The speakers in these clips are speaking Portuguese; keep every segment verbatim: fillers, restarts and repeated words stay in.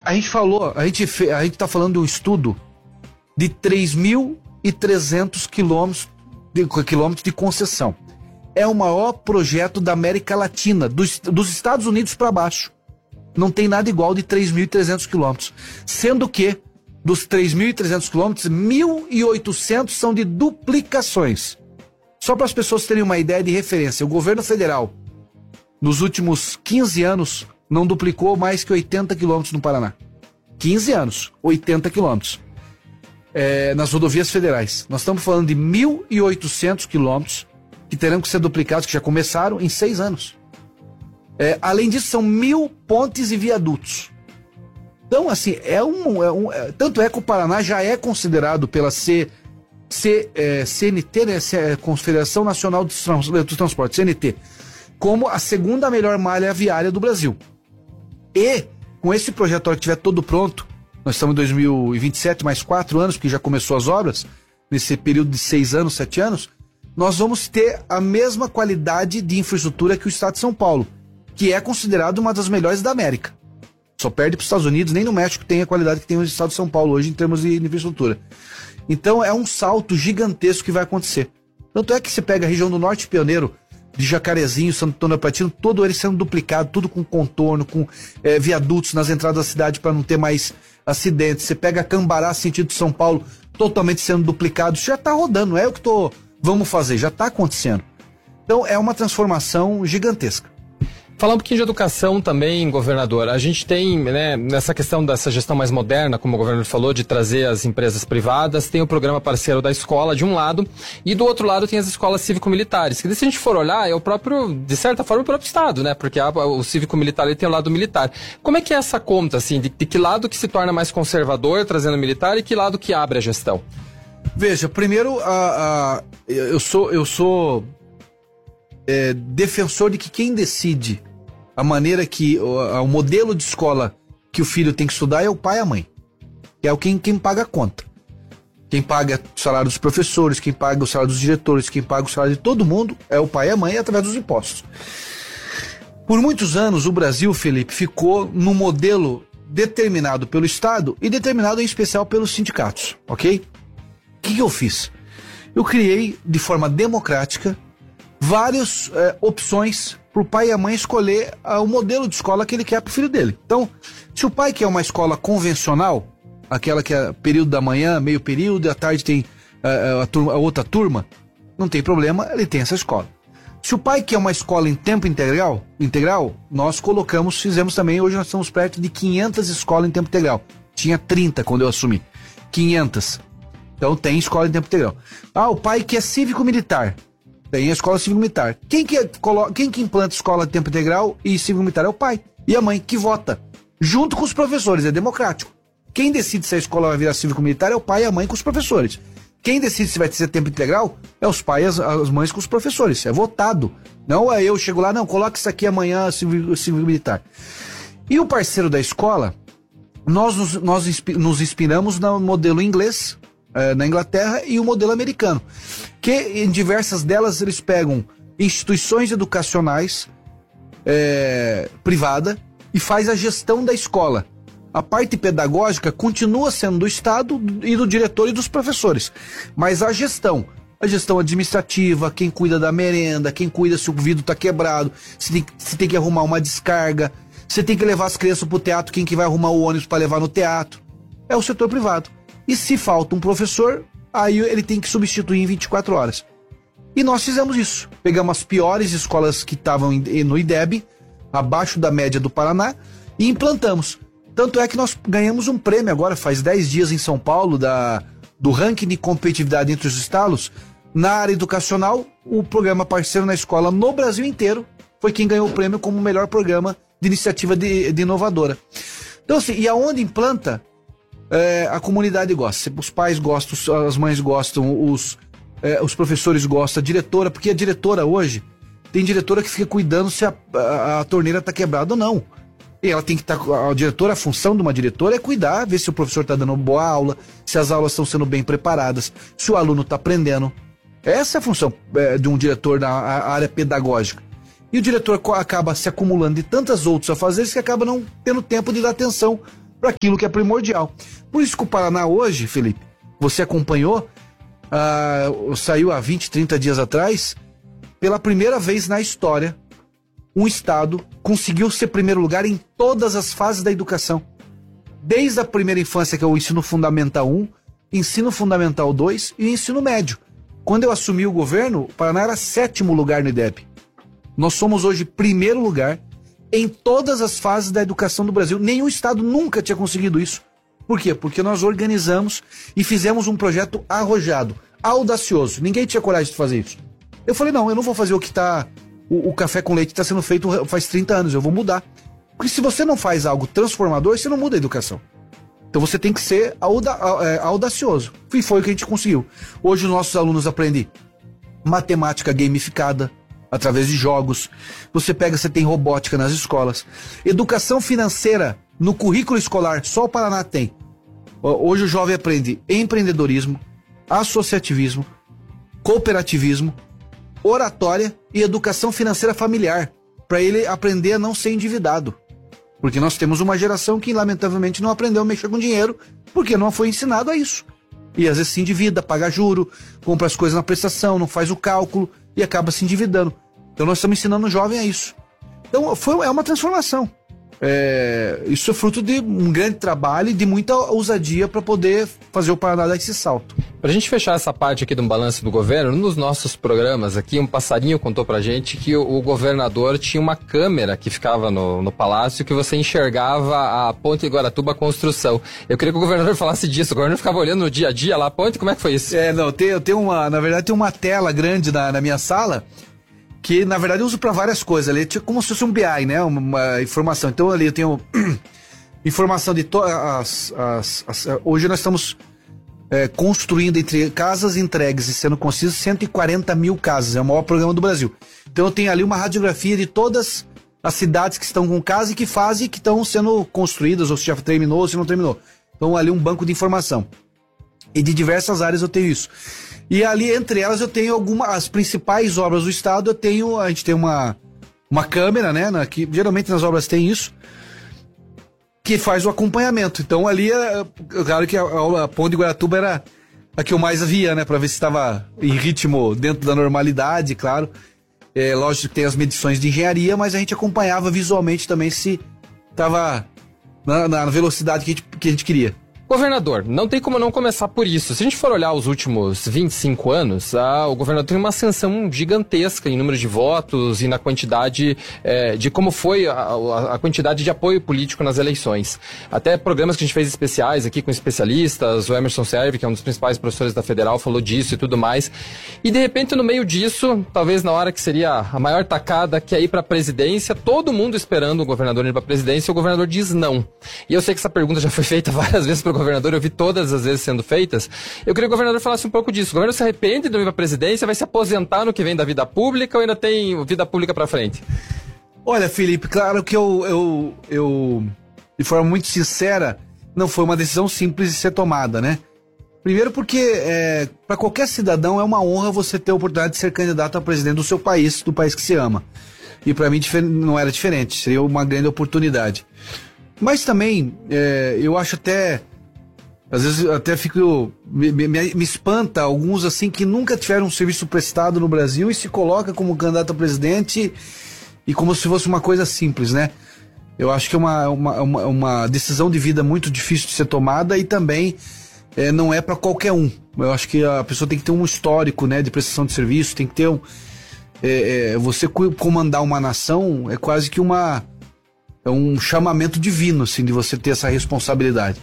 a gente falou, a gente, fe, a gente tá falando de um estudo de três mil e trezentos quilômetros de, quilômetros de concessão. É o maior projeto da América Latina, dos, dos Estados Unidos para baixo. Não tem nada igual de três mil e trezentos quilômetros. Sendo que, dos três mil e trezentos quilômetros, mil e oitocentos são de duplicações. Só para as pessoas terem uma ideia de referência, o governo federal, nos últimos quinze anos, não duplicou mais que oitenta quilômetros no Paraná. quinze anos, oitenta quilômetros. É, nas rodovias federais. Nós estamos falando de mil e oitocentos quilômetros que terão que ser duplicados, que já começaram em seis anos. É, além disso, são mil pontes e viadutos. Então, assim, é um, é um é, tanto é que o Paraná já é considerado pela C, C, é, C N T, né, C, Confederação Nacional dos, Trans, dos Transportes, C N T, como a segunda melhor malha viária do Brasil. E, com esse projeto que estiver todo pronto, nós estamos em dois mil e vinte e sete, mais quatro anos, porque já começou as obras, nesse período de seis anos, sete anos, nós vamos ter a mesma qualidade de infraestrutura que o estado de São Paulo, que é considerado uma das melhores da América. Só perde para os Estados Unidos, nem no México tem a qualidade que tem o estado de São Paulo hoje em termos de infraestrutura. Então é um salto gigantesco que vai acontecer. Tanto é que você pega a região do Norte Pioneiro, de Jacarezinho, Santo Antônio da Platina, todo ele sendo duplicado, tudo com contorno, com é, viadutos nas entradas da cidade para não ter mais acidentes. Você pega Cambará, sentido de São Paulo, totalmente sendo duplicado. Isso já está rodando, não é o que tô, vamos fazer, já está acontecendo. Então é uma transformação gigantesca. Falar um pouquinho de educação também, governador. A gente tem, né, nessa questão dessa gestão mais moderna, como o governador falou, de trazer as empresas privadas, tem o programa parceiro da escola, de um lado, e do outro lado tem as escolas cívico-militares, que se a gente for olhar, é o próprio, de certa forma, o próprio Estado, né, porque a, o cívico-militar ele tem o lado militar. Como é que é essa conta, assim, de, de que lado que se torna mais conservador, trazendo militar, e que lado que abre a gestão? Veja, primeiro, a, a, eu sou, eu sou é, defensor de que quem decide a maneira que, o, o modelo de escola que o filho tem que estudar é o pai e a mãe. Que é o quem, quem paga a conta. Quem paga o salário dos professores, quem paga o salário dos diretores, quem paga o salário de todo mundo é o pai e a mãe através dos impostos. Por muitos anos o Brasil, Felipe, ficou no modelo determinado pelo Estado e determinado em especial pelos sindicatos, ok? O que, que eu fiz? Eu criei de forma democrática várias é, opções para o pai e a mãe escolher uh, o modelo de escola que ele quer para o filho dele. Então, se o pai quer uma escola convencional, aquela que é período da manhã, meio período, e à tarde tem uh, a, turma, a outra turma, não tem problema, ele tem essa escola. Se o pai quer uma escola em tempo integral, integral, nós colocamos, fizemos também, hoje nós estamos perto de quinhentas escolas em tempo integral. Tinha trinta quando eu assumi. quinhentas. Então tem escola em tempo integral. Ah, o pai quer cívico-militar. Tem a escola cívico-militar. Quem que, quem que implanta escola de tempo integral e cívico-militar é o pai. E a mãe que vota. Junto com os professores, é democrático. Quem decide se a escola vai virar cívico-militar é o pai e a mãe com os professores. Quem decide se vai ser tempo integral é os pais e as, as mães com os professores. É votado. Não é eu chego lá, não, coloca isso aqui amanhã, cívico-militar. E o parceiro da escola, nós nos, nós nos inspiramos no modelo inglês, na Inglaterra, e o modelo americano, que em diversas delas eles pegam instituições educacionais é, privada e faz a gestão da escola. A parte pedagógica continua sendo do Estado e do diretor e dos professores, mas a gestão, a gestão administrativa, quem cuida da merenda, quem cuida se o vidro está quebrado, se tem, se tem que arrumar uma descarga, se tem que levar as crianças para o teatro, quem que vai arrumar o ônibus para levar no teatro, é o setor privado. E se falta um professor, aí ele tem que substituir em vinte e quatro horas. E nós fizemos isso. Pegamos as piores escolas que estavam no I D E B, abaixo da média do Paraná, e implantamos. Tanto é que nós ganhamos um prêmio agora, faz dez dias em São Paulo, da, do ranking de competitividade entre os estados. Na área educacional, o programa parceiro na escola no Brasil inteiro foi quem ganhou o prêmio como o melhor programa de iniciativa de, de inovadora. Então assim, e aonde implanta, É, a comunidade gosta, os pais gostam, as mães gostam, os, é, os professores gostam, a diretora, porque a diretora hoje, tem diretora que fica cuidando se a, a, a torneira está quebrada ou não. E ela tem que estar, tá, a diretora, a função de uma diretora é cuidar, ver se o professor está dando boa aula, se as aulas estão sendo bem preparadas, se o aluno está aprendendo. Essa é a função é, de um diretor na área pedagógica. E o diretor acaba se acumulando de tantas outras afazeres que acaba não tendo tempo de dar atenção para aquilo que é primordial. Por isso que o Paraná hoje, Felipe, você acompanhou, uh, saiu há vinte, trinta dias atrás, pela primeira vez na história, um estado conseguiu ser primeiro lugar em todas as fases da educação. Desde a primeira infância, que é o ensino fundamental um, ensino fundamental dois e ensino médio. Quando eu assumi o governo, o Paraná era sétimo lugar no IDEB. Nós somos hoje primeiro lugar em todas as fases da educação do Brasil. Nenhum estado nunca tinha conseguido isso. Por quê? Porque nós organizamos e fizemos um projeto arrojado, audacioso. Ninguém tinha coragem de fazer isso. Eu falei, não, eu não vou fazer o que está... O, o café com leite está sendo feito faz trinta anos, eu vou mudar. Porque se você não faz algo transformador, você não muda a educação. Então você tem que ser auda, é, audacioso. E foi o que a gente conseguiu. Hoje os nossos alunos aprendem matemática gamificada, através de jogos. Você pega, você tem robótica nas escolas. Educação financeira no currículo escolar, só o Paraná tem. Hoje o jovem aprende empreendedorismo, associativismo, cooperativismo, oratória e educação financeira familiar, para ele aprender a não ser endividado. Porque nós temos uma geração que lamentavelmente não aprendeu a mexer com dinheiro, porque não foi ensinado a isso. E às vezes se endivida, paga juro, compra as coisas na prestação, não faz o cálculo e acaba se endividando. Então nós estamos ensinando o jovem a isso. Então foi, é uma transformação. É, isso é fruto de um grande trabalho e de muita ousadia para poder fazer o Paraná dar esse salto. Pra gente fechar essa parte aqui do balanço do governo, num dos nossos programas aqui, um passarinho contou pra gente que o, o governador tinha uma câmera que ficava no, no palácio que você enxergava a Ponte Iguaratuba construção. Eu queria que o governador falasse disso. O governador ficava olhando no dia a dia lá a ponte, como é que foi isso? É, não, tem, eu tenho uma, na verdade tem uma tela grande na, na minha sala, que na verdade eu uso para várias coisas ali, tipo como se fosse um B I, né, uma, uma informação. Então ali eu tenho informação de todas as, as, as... Hoje nós estamos é, construindo entre casas entregues e sendo construídas cento e quarenta mil casas, é o maior programa do Brasil. Então eu tenho ali uma radiografia de todas as cidades que estão com casa e que fazem e que estão sendo construídas, ou se já terminou ou se não terminou. Então ali um banco de informação. E de diversas áreas eu tenho isso. E ali, entre elas, eu tenho algumas, as principais obras do estado, eu tenho, a gente tem uma, uma câmera, né, na, que geralmente nas obras tem isso, que faz o acompanhamento. Então ali, é, claro que a, a, a Ponte de Iguaratuba era a que eu mais via, né, para ver se estava em ritmo dentro da normalidade, claro. É lógico que tem as medições de engenharia, mas a gente acompanhava visualmente também se estava na, na velocidade que a gente, que a gente queria. Governador, não tem como não começar por isso. Se a gente for olhar os últimos vinte e cinco anos, ah, o governador tem uma ascensão gigantesca em número de votos e na quantidade eh, de como foi a, a quantidade de apoio político nas eleições. Até programas que a gente fez especiais aqui com especialistas, o Emerson Serve, que é um dos principais professores da Federal, falou disso e tudo mais. E de repente, no meio disso, talvez na hora que seria a maior tacada, que é ir para a presidência, todo mundo esperando o governador ir para a presidência, e o governador diz não. E eu sei que essa pergunta já foi feita várias vezes para o governador, eu vi todas as vezes sendo feitas. Eu queria que o governador falasse um pouco disso. O governador se arrepende de não ir para a presidência, vai se aposentar no que vem da vida pública ou ainda tem vida pública para frente? Olha, Felipe, claro que eu, eu, eu, de forma muito sincera, não foi uma decisão simples de ser tomada, né? Primeiro porque é, para qualquer cidadão é uma honra você ter a oportunidade de ser candidato a presidente do seu país, do país que se ama. E para mim não era diferente, seria uma grande oportunidade. Mas também, é, eu acho até... Às vezes eu até fico... Me, me, me espanta alguns assim que nunca tiveram um serviço prestado no Brasil e se coloca como candidato a presidente e como se fosse uma coisa simples, né? Eu acho que é uma, uma, uma, uma decisão de vida muito difícil de ser tomada e também é, não é para qualquer um. Eu acho que a pessoa tem que ter um histórico, né, de prestação de serviço, tem que ter um... É, é, você comandar uma nação é quase que uma... É um chamamento divino, assim, de você ter essa responsabilidade.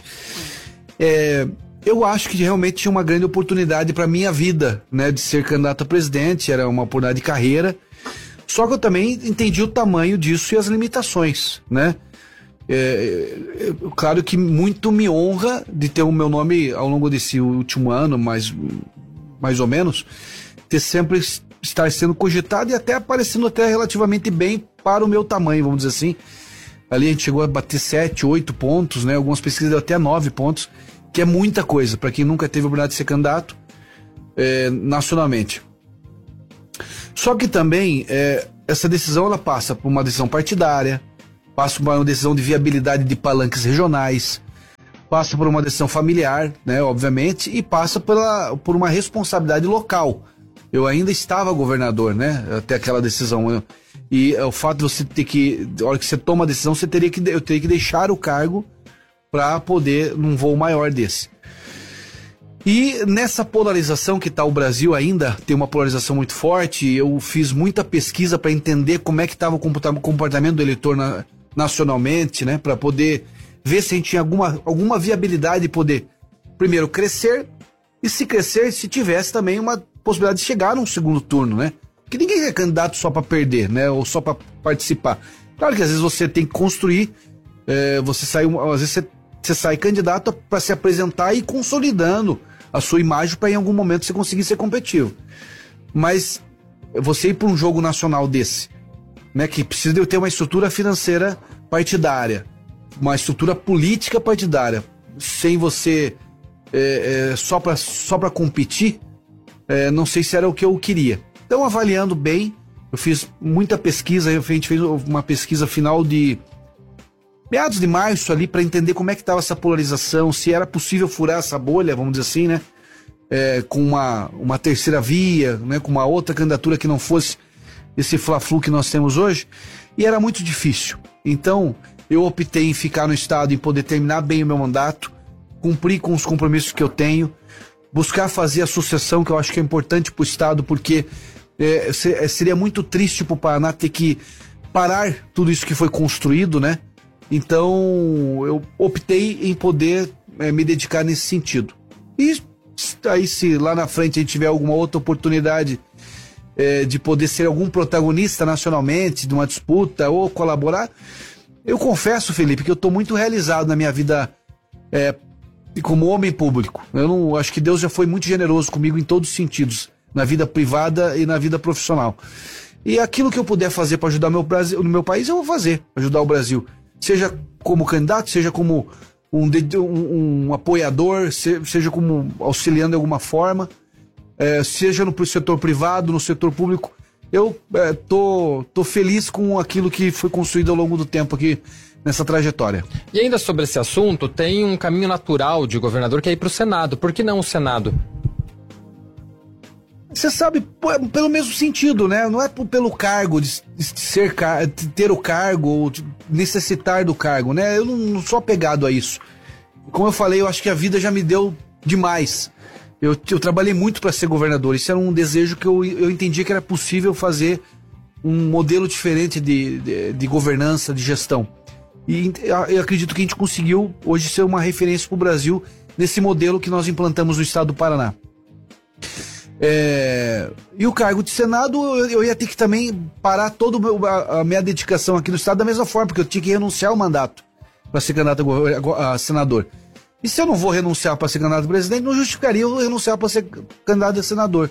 É, eu acho que realmente tinha uma grande oportunidade para minha vida, né, de ser candidato a presidente, era uma oportunidade de carreira, só que eu também entendi o tamanho disso e as limitações, né? É, é, claro que muito me honra de ter o meu nome ao longo desse último ano, mais, mais ou menos, ter sempre estar sendo cogitado e até aparecendo até relativamente bem para o meu tamanho, vamos dizer assim. Ali a gente chegou a bater sete, oito pontos, né? Algumas pesquisas deu até nove pontos, que é muita coisa para quem nunca teve a oportunidade de ser candidato é, nacionalmente. Só que também é, essa decisão ela passa por uma decisão partidária, passa por uma decisão de viabilidade de palanques regionais, passa por uma decisão familiar, né, obviamente, e passa pela, por uma responsabilidade local. Eu ainda estava governador, né, até aquela decisão. Eu, e é, o fato de você ter que, na hora que você toma a decisão, você teria que, eu teria que deixar o cargo para poder num voo maior desse. E nessa polarização que está o Brasil ainda, tem uma polarização muito forte, eu fiz muita pesquisa para entender como é que estava o comportamento do eleitor na, nacionalmente, né, para poder ver se a gente tinha alguma, alguma viabilidade de poder, primeiro, crescer, e se crescer, se tivesse também uma possibilidade de chegar num segundo turno, né? Porque ninguém é candidato só para perder, né, ou só para participar. Claro que às vezes você tem que construir, é, você sai, às vezes você, você sai candidato para se apresentar e ir consolidando a sua imagem para em algum momento você conseguir ser competitivo. Mas você ir para um jogo nacional desse, né, que precisa de ter uma estrutura financeira partidária, uma estrutura política partidária, sem você é, é, só para só para competir, é, não sei se era o que eu queria. Então, avaliando bem, eu fiz muita pesquisa, a gente fez uma pesquisa final de meados de março ali para entender como é que estava essa polarização, se era possível furar essa bolha, vamos dizer assim, né? É, com uma, uma terceira via, né? Com uma outra candidatura que não fosse esse fla-flu que nós temos hoje, e era muito difícil. Então, eu optei em ficar no Estado, em poder terminar bem o meu mandato, cumprir com os compromissos que eu tenho, buscar fazer a sucessão, que eu acho que é importante para o Estado, porque é, seria muito triste para o Paraná ter que parar tudo isso que foi construído, né? Então, eu optei em poder é, me dedicar nesse sentido. E aí, se lá na frente a gente tiver alguma outra oportunidade é, de poder ser algum protagonista nacionalmente de uma disputa ou colaborar, eu confesso, Felipe, que eu estou muito realizado na minha vida é, como homem público. Eu não acho que Deus já foi muito generoso comigo em todos os sentidos, na vida privada e na vida profissional. E aquilo que eu puder fazer para ajudar meu Brasil, no meu país, eu vou fazer, ajudar o Brasil. Seja como candidato, seja como um, um, um apoiador, seja como auxiliando de alguma forma, é, seja no setor privado, no setor público. Eu é, tô, tô feliz com aquilo que foi construído ao longo do tempo aqui nessa trajetória. E ainda sobre esse assunto, tem um caminho natural de governador que é ir para o Senado. Por que não o Senado? Você sabe, pelo mesmo sentido, né? Não é pelo cargo, de ser, de ter o cargo ou de necessitar do cargo, né? Eu não, não sou apegado a isso. Como eu falei, eu acho que a vida já me deu demais. Eu, eu trabalhei muito para ser governador. Isso era um desejo que eu, eu entendia que era possível fazer um modelo diferente de, de, de governança, de gestão. E eu acredito que a gente conseguiu hoje ser uma referência para o Brasil nesse modelo que nós implantamos no estado do Paraná. É, e o cargo de Senado, eu, eu ia ter que também parar toda a, a minha dedicação aqui no estado da mesma forma, porque eu tinha que renunciar ao mandato para ser candidato a, a senador. E se eu não vou renunciar para ser candidato a presidente, não justificaria eu renunciar para ser candidato a senador.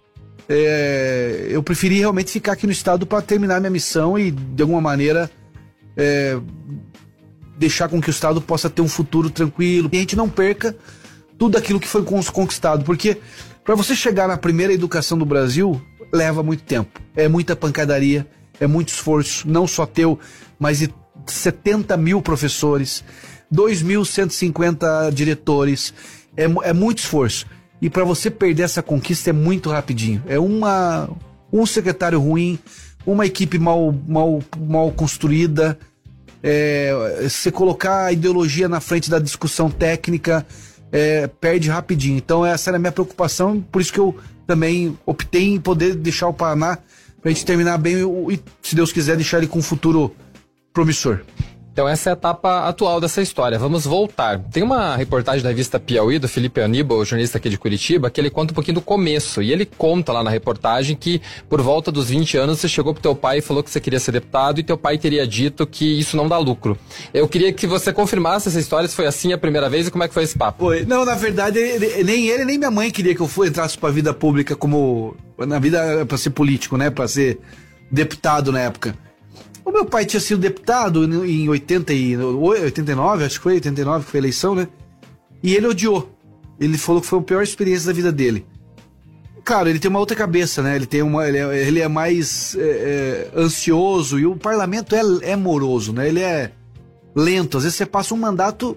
É, eu preferi realmente ficar aqui no estado para terminar minha missão e, de alguma maneira, é, deixar com que o estado possa ter um futuro tranquilo e a gente não perca tudo aquilo que foi conquistado, porque para você chegar na primeira educação do Brasil, leva muito tempo. É muita pancadaria, é muito esforço, não só teu, mas de setenta mil professores, dois mil cento e cinquenta diretores, é, é muito esforço. E para você perder essa conquista é muito rapidinho. É uma, um secretário ruim, uma equipe mal, mal, mal construída, é, você colocar a ideologia na frente da discussão técnica, É, perde rapidinho. Então essa era a minha preocupação, por isso que eu também optei em poder deixar o Paraná pra gente terminar bem e, se Deus quiser, deixar ele com um futuro promissor. Então essa é a etapa atual dessa história. Vamos voltar. Tem uma reportagem da revista Piauí, do Felipe Aníbal, jornalista aqui de Curitiba, que ele conta um pouquinho do começo. E ele conta lá na reportagem que por volta dos vinte anos você chegou pro teu pai e falou que você queria ser deputado e teu pai teria dito que isso não dá lucro. Eu queria que você confirmasse essa história, se foi assim a primeira vez e como é que foi esse papo. Foi. Não, na verdade, ele, nem ele nem minha mãe queria que eu entrasse pra vida pública como... Na vida pra ser político, né? Pra ser deputado na época. O meu pai tinha sido deputado em oitenta e nove, acho que foi oitenta e nove que foi a eleição, né? E ele odiou. Ele falou que foi a pior experiência da vida dele. Claro, ele tem uma outra cabeça, né? Ele, tem uma, ele, é, ele é mais é, é, ansioso e o parlamento é, é moroso, né? Ele é lento. Às vezes você passa um mandato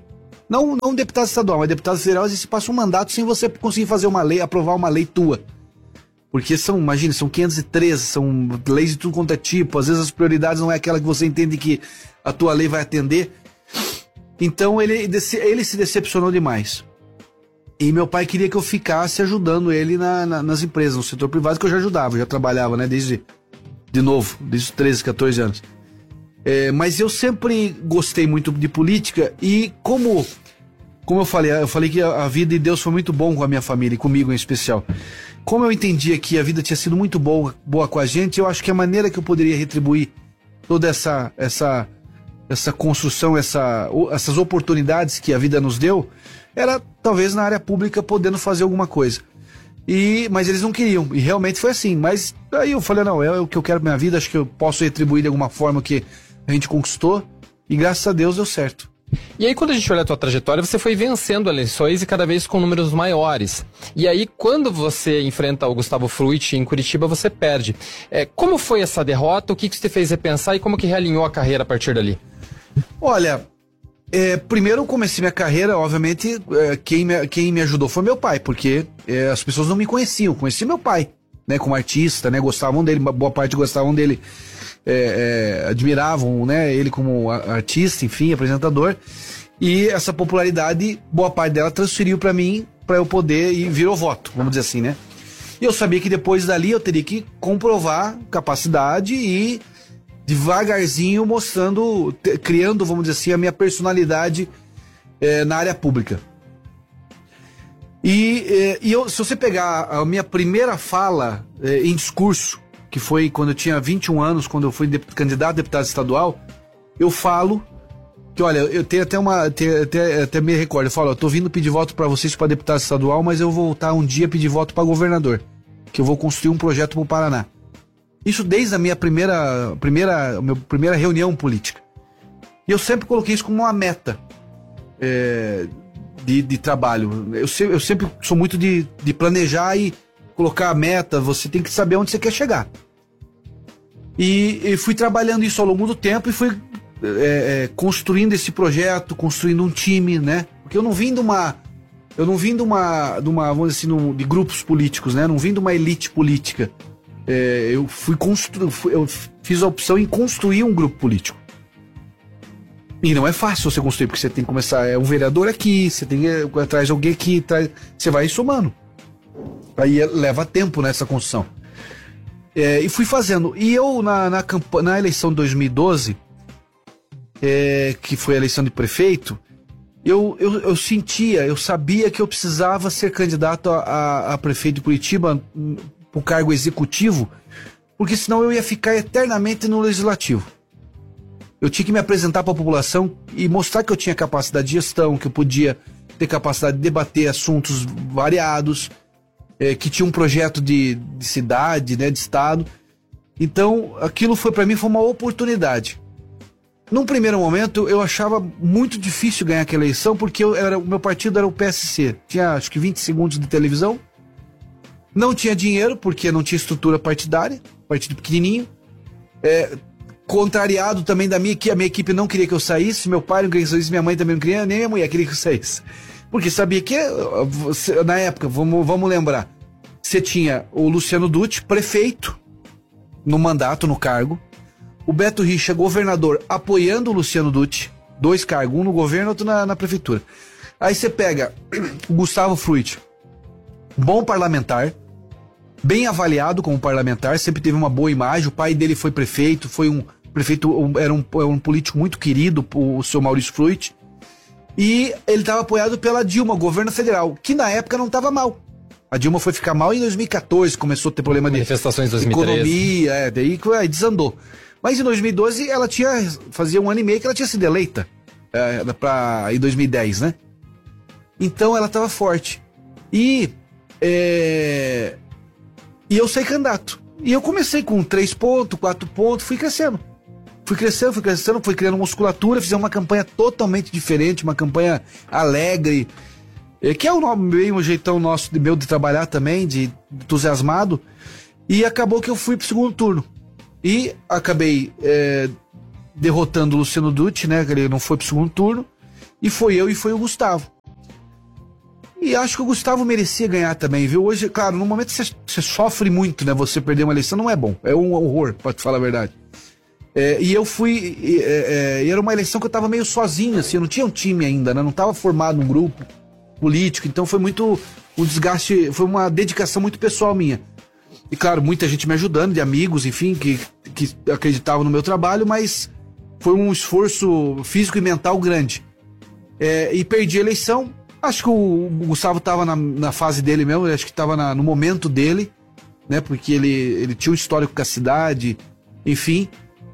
Não, não deputado estadual, mas deputado federal, às vezes você passa um mandato sem você conseguir fazer uma lei, aprovar uma lei tua. Porque são, imagina, são quinhentos e treze, são leis de tudo quanto é tipo, às vezes as prioridades não é aquela que você entende que a tua lei vai atender. Então ele, ele se decepcionou demais. E meu pai queria que eu ficasse ajudando ele na, na, nas empresas, no setor privado, que eu já ajudava, eu já trabalhava, né, desde, de novo, desde os treze, quatorze anos. É, mas eu sempre gostei muito de política e como, como eu falei, eu falei que a, a vida de Deus foi muito bom com a minha família e comigo em especial. Como eu entendia que a vida tinha sido muito boa, boa com a gente, eu acho que a maneira que eu poderia retribuir toda essa, essa, essa construção, essa, essas oportunidades que a vida nos deu, era talvez na área pública podendo fazer alguma coisa. E, mas eles não queriam, e realmente foi assim. Mas aí eu falei, não, é o que eu quero pra minha vida, acho que eu posso retribuir de alguma forma que a gente conquistou, e graças a Deus deu certo. E aí, quando a gente olha a tua trajetória, você foi vencendo eleições e cada vez com números maiores. E aí, quando você enfrenta o Gustavo Fruit em Curitiba, você perde. É, como foi essa derrota? O que, que você fez repensar e como que realinhou a carreira a partir dali? Olha, é, primeiro eu comecei minha carreira, obviamente, é, quem, me, quem me ajudou foi meu pai, porque é, as pessoas não me conheciam, conheci meu pai, né, como artista, né, gostavam dele, boa parte gostavam dele. É, é, admiravam, né, ele como artista, enfim, apresentador, e essa popularidade, boa parte dela transferiu para mim, para eu poder, e virou voto, vamos dizer assim, né. E eu sabia que depois dali eu teria que comprovar capacidade e devagarzinho mostrando, te, criando, vamos dizer assim, a minha personalidade é, na área pública. E, é, e eu, se você pegar a minha primeira fala é, em discurso, que foi quando eu tinha vinte e um anos, quando eu fui de, candidato a deputado estadual, eu falo que, olha, eu tenho até uma, tenho, até, até me recordo, eu falo, eu tô vindo pedir voto para vocês para deputado estadual, mas eu vou voltar um dia pedir voto para governador, que eu vou construir um projeto pro Paraná. Isso desde a minha primeira, primeira, minha primeira reunião política. E eu sempre coloquei isso como uma meta é, de, de trabalho. Eu, se, eu sempre sou muito de, de planejar e colocar a meta, você tem que saber onde você quer chegar. E, e fui trabalhando isso ao longo do tempo e fui é, é, construindo esse projeto, construindo um time, né? Porque eu não vim de uma, eu não vim de uma, de uma, vamos dizer assim, de grupos políticos, né? Eu não vim de uma elite política. É, eu fui constru, eu fiz a opção em construir um grupo político. E não é fácil você construir, porque você tem que começar, é um vereador aqui, você tem que atrás de alguém aqui, traz, você vai somando. Aí leva tempo nessa construção. É, e fui fazendo. E eu, na, na, camp- na eleição de dois mil e doze, é, que foi a eleição de prefeito, eu, eu, eu sentia, eu sabia que eu precisava ser candidato a, a, a prefeito de Curitiba para o cargo executivo, porque senão eu ia ficar eternamente no legislativo. Eu tinha que me apresentar para a população e mostrar que eu tinha capacidade de gestão, que eu podia ter capacidade de debater assuntos variados, É, que tinha um projeto de, de cidade, né, de estado. Então, aquilo foi para mim foi uma oportunidade. Num primeiro momento, eu achava muito difícil ganhar aquela eleição, porque eu era, o meu partido era o P S C. Tinha, acho que, vinte segundos de televisão. Não tinha dinheiro, porque não tinha estrutura partidária, partido pequenininho. É, contrariado também da minha, que a minha equipe não queria que eu saísse, meu pai não queria que eu saísse, minha mãe também não queria, nem minha mulher queria que eu saísse. Porque sabia que, na época, vamos, vamos lembrar, você tinha o Luciano Dutti, prefeito, no mandato, no cargo, o Beto Richa, governador, apoiando o Luciano Dutti, dois cargos, um no governo, outro na, na prefeitura. Aí você pega o Gustavo Fruit, bom parlamentar, bem avaliado como parlamentar, sempre teve uma boa imagem, o pai dele foi prefeito, foi um prefeito, era um, um político muito querido, o seu Maurício Fruit. E ele estava apoiado pela Dilma, governo federal, que na época não estava mal. A Dilma foi ficar mal em dois mil e quatorze, começou a ter problema de manifestações em dois mil e treze. Economia, é, daí aí desandou. Mas em dois mil e doze ela tinha, fazia um ano e meio que ela tinha sido eleita, é, pra, em dois mil e dez, né? Então ela estava forte. E, é, e eu saí candidato. E eu comecei com três pontos, quatro pontos, fui crescendo. Fui crescendo, fui crescendo, fui criando musculatura, fizemos uma campanha totalmente diferente, uma campanha alegre, que é o mesmo jeitão nosso de meu de trabalhar também, de entusiasmado, e acabou que eu fui pro segundo turno. E acabei é, derrotando o Luciano Dutti, né, que ele não foi pro segundo turno, E foi eu e foi o Gustavo. E acho que o Gustavo merecia ganhar também, viu? Hoje, claro, no momento você, você sofre muito, né? Você perder uma eleição não é bom. É um horror, pra te falar a verdade. É, e eu fui... E, é, é, era uma eleição que eu tava meio sozinho, assim. Eu não tinha um time ainda, né? Não tava formado um grupo político. Então foi muito... Um desgaste... Foi uma dedicação muito pessoal minha. E claro, muita gente me ajudando, de amigos, enfim, que, que acreditavam no meu trabalho. Mas foi um esforço físico e mental grande. É, e perdi a eleição. Acho que o Gustavo estava na, na fase dele mesmo, acho que estava no momento dele, né? Porque ele, ele tinha um histórico com a cidade, enfim.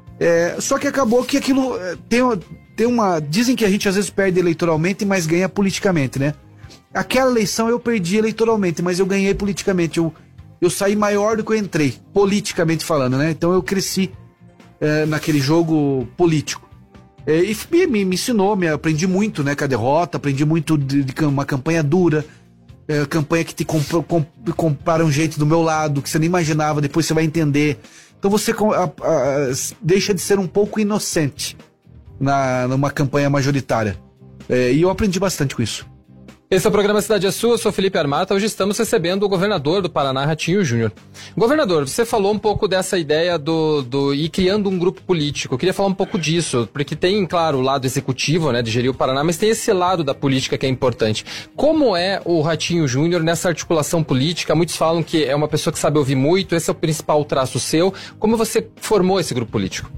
É, só que acabou que aquilo tem, tem uma... Dizem que a gente às vezes perde eleitoralmente, mas ganha politicamente, né? Aquela eleição eu perdi eleitoralmente, mas eu ganhei politicamente. Eu, eu saí maior do que eu entrei, politicamente falando, né? Então eu cresci é, naquele jogo político. É, e me, me ensinou, me aprendi muito, né, com a derrota, aprendi muito de, de uma campanha dura, é, campanha que te comp, comp, compara um jeito do meu lado, que você nem imaginava, depois você vai entender. Então você a, a, deixa de ser um pouco inocente na, numa campanha majoritária. É, e eu aprendi bastante com isso. Esse é o programa Cidade é Sua, eu sou Felipe Armata. Hoje estamos recebendo o governador do Paraná, Ratinho Júnior. Governador, você falou um pouco dessa ideia do, do ir criando um grupo político. Eu queria falar um pouco disso, porque tem, claro, o lado executivo, né, de gerir o Paraná, mas tem esse lado da política que é importante. Como é o Ratinho Júnior nessa articulação política? Muitos falam que é uma pessoa que sabe ouvir muito, esse é o principal traço seu. Como você formou esse grupo político?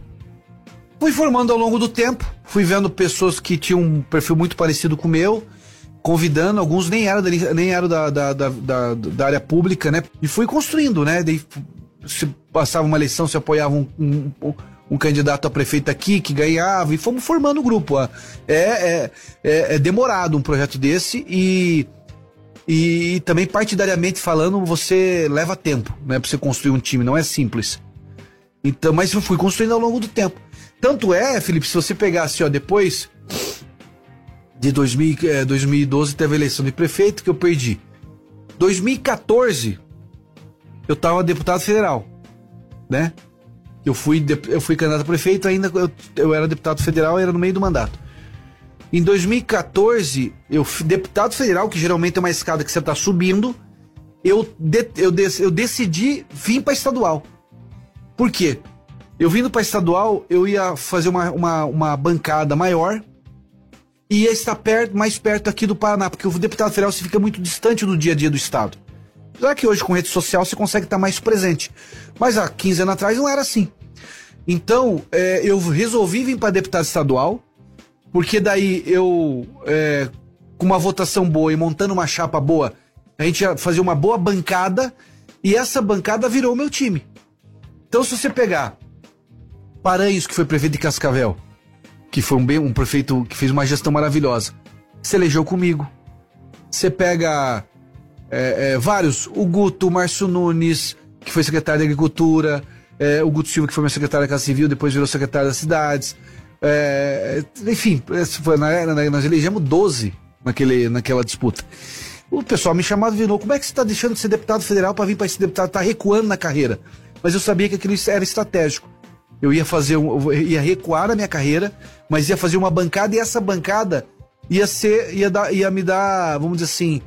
Fui formando ao longo do tempo, fui vendo pessoas que tinham um perfil muito parecido com o meu, convidando, alguns nem eram, da, nem eram da, da, da, da, da área pública, né? E fui construindo, né? Daí, se passava uma eleição, se apoiava um, um, um candidato a prefeito aqui, que ganhava, e fomos formando o grupo. É, é, é, é demorado um projeto desse e, e, e também partidariamente falando, você leva tempo, né? Pra você construir um time, não é simples. Então, mas eu fui construindo ao longo do tempo. Tanto é, Felipe, se você pegasse, ó, depois... De dois mil, eh, dois mil e doze teve a eleição de prefeito que eu perdi. dois mil e quatorze eu tava deputado federal, né? Eu fui, eu fui candidato a prefeito, ainda eu, eu era deputado federal, era no meio do mandato. Em dois mil e quatorze, eu deputado federal, que geralmente é uma escada que você tá subindo, eu, de, eu, de, eu decidi vir para estadual. Por quê? Eu vindo para estadual, eu ia fazer uma, uma, uma bancada maior, e ia estar perto, mais perto aqui do Paraná, porque o deputado federal se fica muito distante do dia a dia do estado. Já que hoje com rede social você consegue estar mais presente. Mas há quinze anos atrás não era assim. Então, é, eu resolvi vir para deputado estadual, porque daí eu, é, com uma votação boa e montando uma chapa boa, a gente ia fazer uma boa bancada, e essa bancada virou o meu time. Então, se você pegar Paranhos, que foi prefeito de Cascavel, que foi um, bem, um prefeito que fez uma gestão maravilhosa, se elegeu comigo. Você pega é, é, vários, o Guto, o Márcio Nunes, que foi secretário da Agricultura, é, o Guto Silva, que foi meu secretário da Casa Civil, depois virou secretário das Cidades, é, enfim, foi, na, na, nós elegemos doze naquele, naquela disputa. O pessoal me chamava e virou, como é que você está deixando de ser deputado federal para vir para esse deputado, está recuando na carreira? Mas eu sabia que aquilo era estratégico. Eu ia fazer, um, eu ia recuar a minha carreira, mas ia fazer uma bancada, e essa bancada ia ser, ia, dar, ia me dar, vamos dizer assim,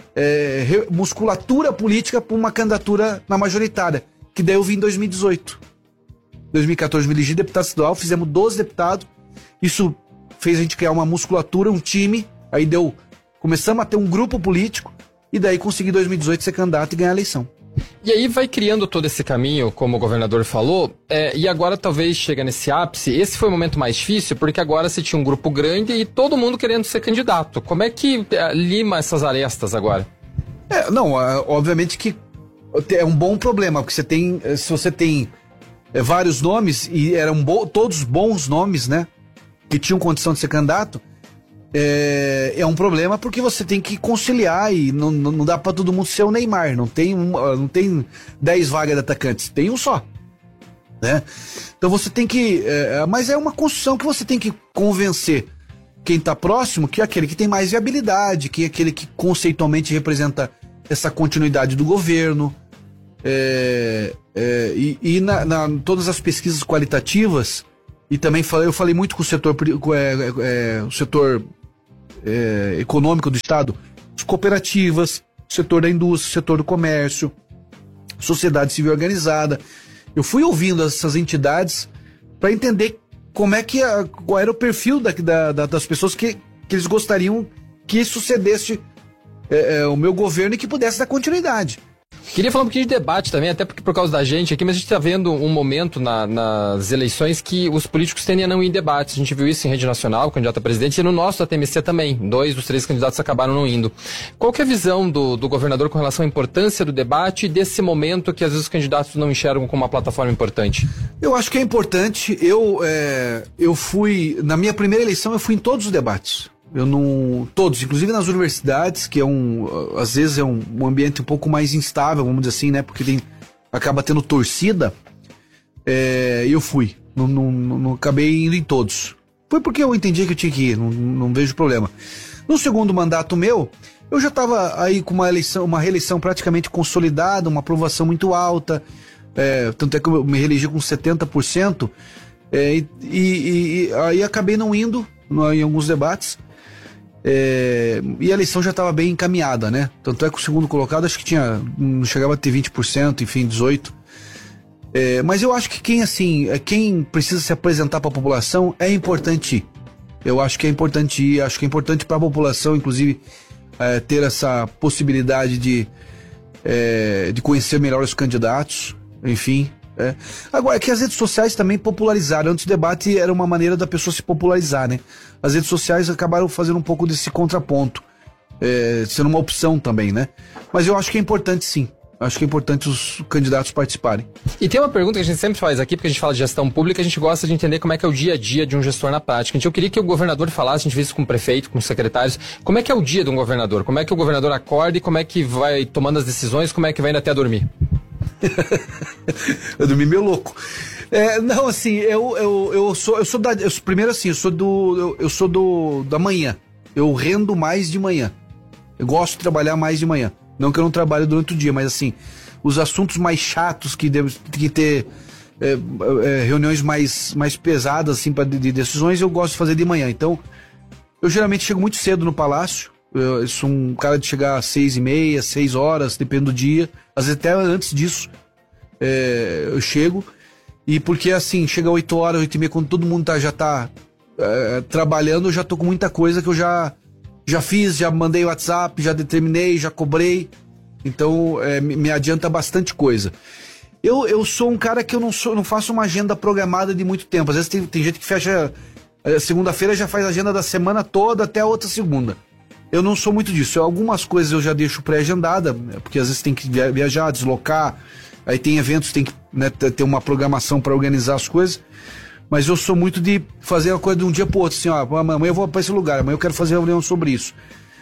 é, musculatura política para uma candidatura na majoritária, que daí eu vim em dois mil e dezoito. dois mil e quatorze me elegi deputado estadual, fizemos doze deputados, isso fez a gente criar uma musculatura, um time, aí deu, começamos a ter um grupo político, e daí consegui em dois mil e dezoito ser candidato e ganhar a eleição. E aí vai criando todo esse caminho, como o governador falou, é, e agora talvez chega nesse ápice. Esse foi o momento mais difícil, porque agora você tinha um grupo grande e todo mundo querendo ser candidato. Como é que é, lima essas arestas agora? É, não, obviamente que é um bom problema, porque você tem, se você tem é, vários nomes, e eram bo- todos bons nomes, né, que tinham condição de ser candidato, É, é um problema porque você tem que conciliar, e não, não, não dá pra todo mundo ser o Neymar, não tem, um, não tem dez vagas de atacantes, tem um só, né? Então você tem que, é, mas é uma construção que você tem que convencer quem tá próximo, que é aquele que tem mais viabilidade, que é aquele que conceitualmente representa essa continuidade do governo, é, é, e, e na, na, todas as pesquisas qualitativas, e também falei, eu falei muito com o setor, com, é, é, o setor é, econômico do Estado, as cooperativas, o setor da indústria, o setor do comércio, sociedade civil organizada. Eu fui ouvindo essas entidades para entender como é que a, qual era o perfil da, da, da, das pessoas que, que eles gostariam que sucedesse é, é, o meu governo e que pudesse dar continuidade. Queria falar um pouquinho de debate também, até porque por causa da gente aqui, mas a gente está vendo um momento na, nas eleições que os políticos tendem a não ir em debates. A gente viu isso em rede nacional, o candidato a presidente, e no nosso da T M C também. Dois dos três candidatos acabaram não indo. Qual que é a visão do, do governador com relação à importância do debate e desse momento que às vezes os candidatos não enxergam como uma plataforma importante? Eu acho que é importante. Eu, é, eu fui, na minha primeira eleição, eu fui em todos os debates. Eu não. Todos, inclusive nas universidades, que é um. Às vezes é um, um ambiente um pouco mais instável, vamos dizer assim, né? Porque tem, acaba tendo torcida. É, eu fui. Não, não, não acabei indo em todos. Foi porque eu entendi que eu tinha que ir, não, não vejo problema. No segundo mandato meu, eu já estava aí com uma eleição, uma reeleição praticamente consolidada, uma aprovação muito alta. É, tanto é que eu me reelegi com setenta por cento. É, e, e, e aí acabei não indo no, em alguns debates. É, e a eleição já estava bem encaminhada, né? Tanto é que o segundo colocado acho que tinha, não chegava a ter vinte por cento, enfim, dezoito por cento. É, mas eu acho que quem assim, quem precisa se apresentar para a população é importante ir. Eu acho que é importante ir, acho que é importante para a população, inclusive, é, ter essa possibilidade de, é, de conhecer melhor os candidatos, enfim. É. Agora, é que as redes sociais também popularizaram. Antes o debate era uma maneira da pessoa se popularizar, né? As redes sociais acabaram fazendo um pouco desse contraponto, é, sendo uma opção também, né? Mas eu acho que é importante, sim. Acho que é importante os candidatos participarem. E tem uma pergunta que a gente sempre faz aqui, porque a gente fala de gestão pública, a gente gosta de entender como é que é o dia a dia de um gestor na prática. Então eu queria que o governador falasse, a gente fez isso com o prefeito, com os secretários, como é que é o dia de um governador? Como é que o governador acorda e como é que vai tomando as decisões, como é que vai indo até dormir? Eu dormi meio louco. É, não, assim, eu, eu, eu sou, eu sou da. Eu, primeiro, assim, eu sou do. Eu, eu sou do da manhã. Eu rendo mais de manhã. Eu gosto de trabalhar mais de manhã. Não que eu não trabalhe durante o dia, mas assim, os assuntos mais chatos que deve que ter é, é, reuniões mais, mais pesadas, assim, pra, de, de decisões, eu gosto de fazer de manhã. Então, eu geralmente chego muito cedo no palácio. Eu sou um cara de chegar às seis e meia, seis horas, depende do dia. Às vezes até antes disso é, eu chego. E porque assim, chega às oito horas, oito e meia, quando todo mundo tá, já tá é, trabalhando, eu já tô com muita coisa que eu já, já fiz, já mandei WhatsApp, já determinei, já cobrei. Então é, me adianta bastante coisa. Eu, eu sou um cara que eu não, sou, não faço uma agenda programada de muito tempo. Às vezes tem, tem gente que fecha segunda-feira, já faz a agenda da semana toda até a outra segunda. Eu não sou muito disso. Algumas coisas eu já deixo pré-agendada, porque às vezes tem que viajar, deslocar, aí tem eventos, tem que, né, ter uma programação para organizar as coisas. Mas eu sou muito de fazer a coisa de um dia pro outro, assim, ó, amanhã eu vou para esse lugar, amanhã eu quero fazer reunião sobre isso.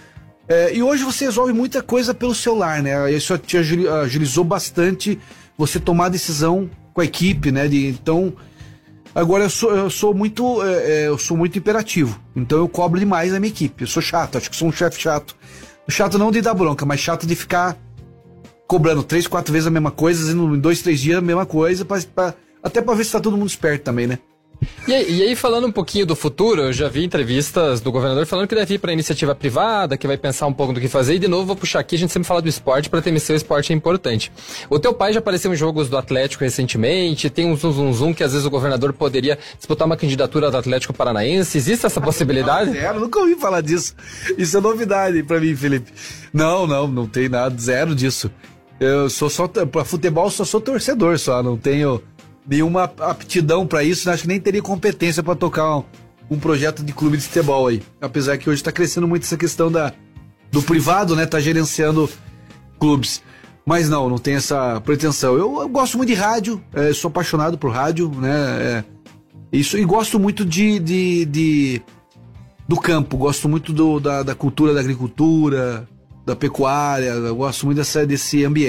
É, e hoje você resolve muita coisa pelo celular, né? Isso te agilizou bastante você tomar a decisão com a equipe, né? De, então, agora eu sou, eu sou muito é, eu sou muito imperativo, então eu cobro demais a minha equipe. Eu sou chato, acho que sou um chefe chato. Chato não de dar bronca, mas chato de ficar cobrando três, quatro vezes a mesma coisa, em dois, três dias a mesma coisa, pra, pra, até pra ver se tá todo mundo esperto também, né? E aí, e aí, falando um pouquinho do futuro, eu já vi entrevistas do governador falando que deve ir para iniciativa privada, que vai pensar um pouco do que fazer, e de novo vou puxar aqui, a gente sempre fala do esporte, para T M C o esporte é importante. O teu pai já apareceu em jogos do Atlético recentemente, tem um zum zum zum que às vezes o governador poderia disputar uma candidatura do Atlético Paranaense, existe essa possibilidade? Zero, nunca ouvi falar disso, isso é novidade para mim, Felipe. Não, não, não tem nada, zero disso. Eu sou só, para futebol só sou torcedor só, não tenho nenhuma aptidão para isso, acho que nem teria competência para tocar um, um projeto de clube de futebol aí. Apesar que hoje está crescendo muito essa questão da, do privado, né? Tá gerenciando clubes. Mas não, não tem essa pretensão. Eu, eu gosto muito de rádio, é, sou apaixonado por rádio, né? É, isso, e gosto muito de, de, de do campo, gosto muito do, da, da cultura da agricultura, da pecuária, eu gosto muito dessa, desse ambiente.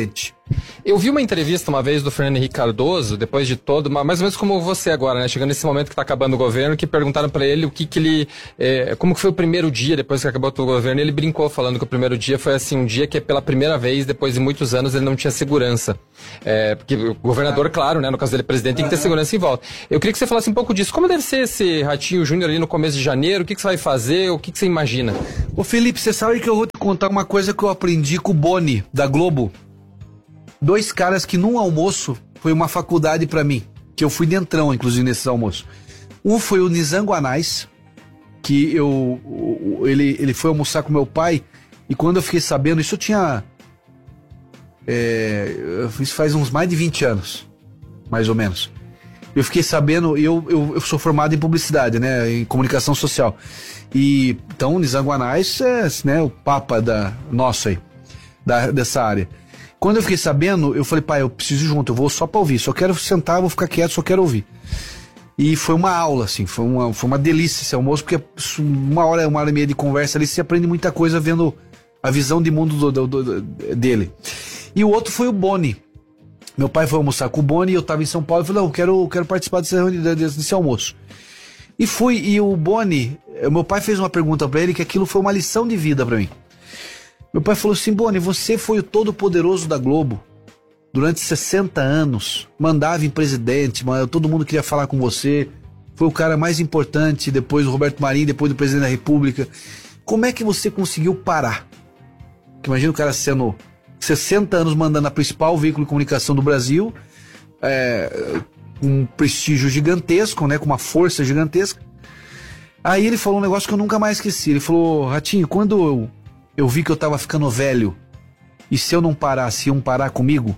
Eu vi uma entrevista uma vez do Fernando Henrique Cardoso, depois de todo, mais ou menos como você agora, né? Chegando nesse momento que está acabando o governo, que perguntaram para ele o que que ele... É, como que foi o primeiro dia depois que acabou o governo. E ele brincou falando que o primeiro dia foi assim, um dia que pela primeira vez, depois de muitos anos, ele não tinha segurança. É, porque o governador, claro, né? No caso dele, presidente, tem que ter segurança em volta. Eu queria que você falasse um pouco disso. Como deve ser esse Ratinho Júnior ali no começo de janeiro? O que que você vai fazer? O que que você imagina? Ô Felipe, você sabe que eu vou te contar uma coisa que eu aprendi com o Boni, da Globo. Dois caras que num almoço foi uma faculdade pra mim, que eu fui dentrão, inclusive, nesses almoços. Um foi o Nizam Anais, que eu, ele, ele foi almoçar com meu pai, e quando eu fiquei sabendo, isso eu tinha, é, isso faz uns mais de vinte anos, mais ou menos. Eu fiquei sabendo, eu, eu, eu sou formado em publicidade, né, em comunicação social. E então o Nizam Anais é, né, o papa da nossa aí, da, dessa área. Quando eu fiquei sabendo, eu falei, pai, eu preciso ir junto, eu vou só pra ouvir, só quero sentar, vou ficar quieto, só quero ouvir. E foi uma aula, assim, foi uma, foi uma delícia esse almoço, porque uma hora, uma hora e meia de conversa ali, você aprende muita coisa vendo a visão de mundo do, do, do, dele. E o outro foi o Boni. Meu pai foi almoçar com o Boni, eu tava em São Paulo, eu falei, não, eu quero, eu quero participar desse, desse, desse almoço. E fui, e o Boni, meu pai fez uma pergunta pra ele, que aquilo foi uma lição de vida pra mim. Meu pai falou assim, Boni, você foi o todo-poderoso da Globo durante sessenta anos, mandava em presidente, todo mundo queria falar com você, foi o cara mais importante, depois do Roberto Marinho, depois do presidente da República. Como é que você conseguiu parar? Porque imagina o cara sendo sessenta anos mandando a principal veículo de comunicação do Brasil, é, com um prestígio gigantesco, né, com uma força gigantesca. Aí ele falou um negócio que eu nunca mais esqueci. Ele falou, Ratinho, quando eu eu vi que eu tava ficando velho, e se eu não parasse, iam parar comigo,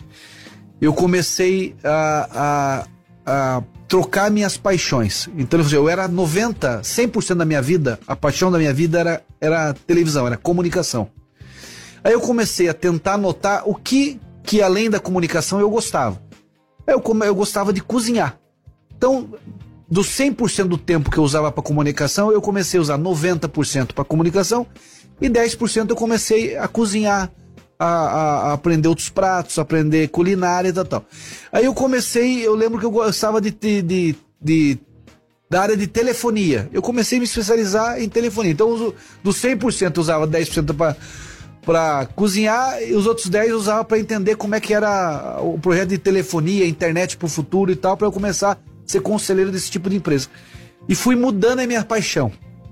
eu comecei a, a, a trocar minhas paixões. Então eu era noventa, cem por cento da minha vida, a paixão da minha vida era, era televisão, era comunicação. Aí eu comecei a tentar notar o que, que além da comunicação eu gostava. Eu, eu gostava de cozinhar. Então, dos cem por cento do tempo que eu usava para comunicação, eu comecei a usar noventa por cento para comunicação, e dez por cento eu comecei a cozinhar, a, a, a aprender outros pratos, a aprender culinária e tal, tal. Aí eu comecei, eu lembro que eu gostava de, de, de, de da área de telefonia. Eu comecei a me especializar em telefonia. Então, dos cem por cento eu usava dez por cento para para cozinhar, e os outros dez eu usava para entender como é que era o projeto de telefonia, internet para o futuro e tal, para eu começar a ser conselheiro desse tipo de empresa. E fui mudando a minha paixão.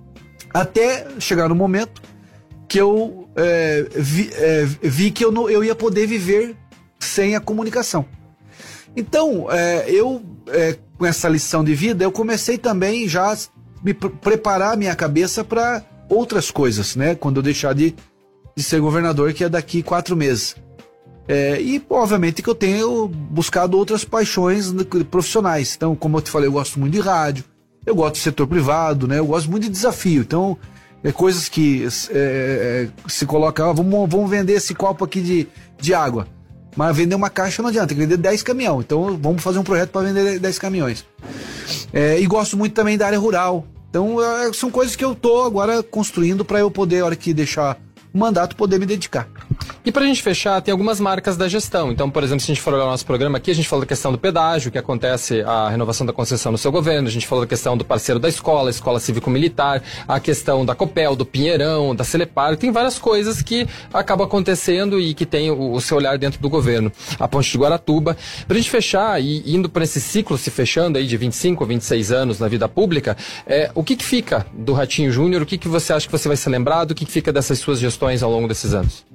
Até chegar no momento que eu é, vi, é, vi que eu, não, eu ia poder viver sem a comunicação. Então, é, eu, é, com essa lição de vida, eu comecei também já a me pre- preparar a minha cabeça para outras coisas, né? Quando eu deixar de, de ser governador, que é daqui quatro meses. É, e, obviamente, que eu tenho buscado outras paixões profissionais. Então, como eu te falei, eu gosto muito de rádio, eu gosto do setor privado, né? Eu gosto muito de desafio. Então, é coisas que é, se coloca, ah, vamos, vamos vender esse copo aqui de, de água. Mas vender uma caixa não adianta, tem que vender dez caminhões. Então vamos fazer um projeto para vender dez caminhões. É, e gosto muito também da área rural. Então é, são coisas que eu tô agora construindo para eu poder, a hora que deixar o mandato, poder me dedicar. E pra gente fechar, tem algumas marcas da gestão. Então, por exemplo, se a gente for olhar o nosso programa aqui, a gente falou da questão do pedágio, que acontece a renovação da concessão no seu governo, a gente falou da questão do parceiro da escola, escola cívico-militar, a questão da Copel, do Pinheirão, da Celepar, tem várias coisas que acabam acontecendo e que tem o, o seu olhar dentro do governo. A Ponte de Guaratuba. Pra gente fechar, e indo para esse ciclo se fechando aí de vinte e cinco, vinte e seis anos na vida pública, é, o que que fica do Ratinho Júnior? O que que você acha que você vai ser lembrado? O que que fica dessas suas gestões ao longo desses anos?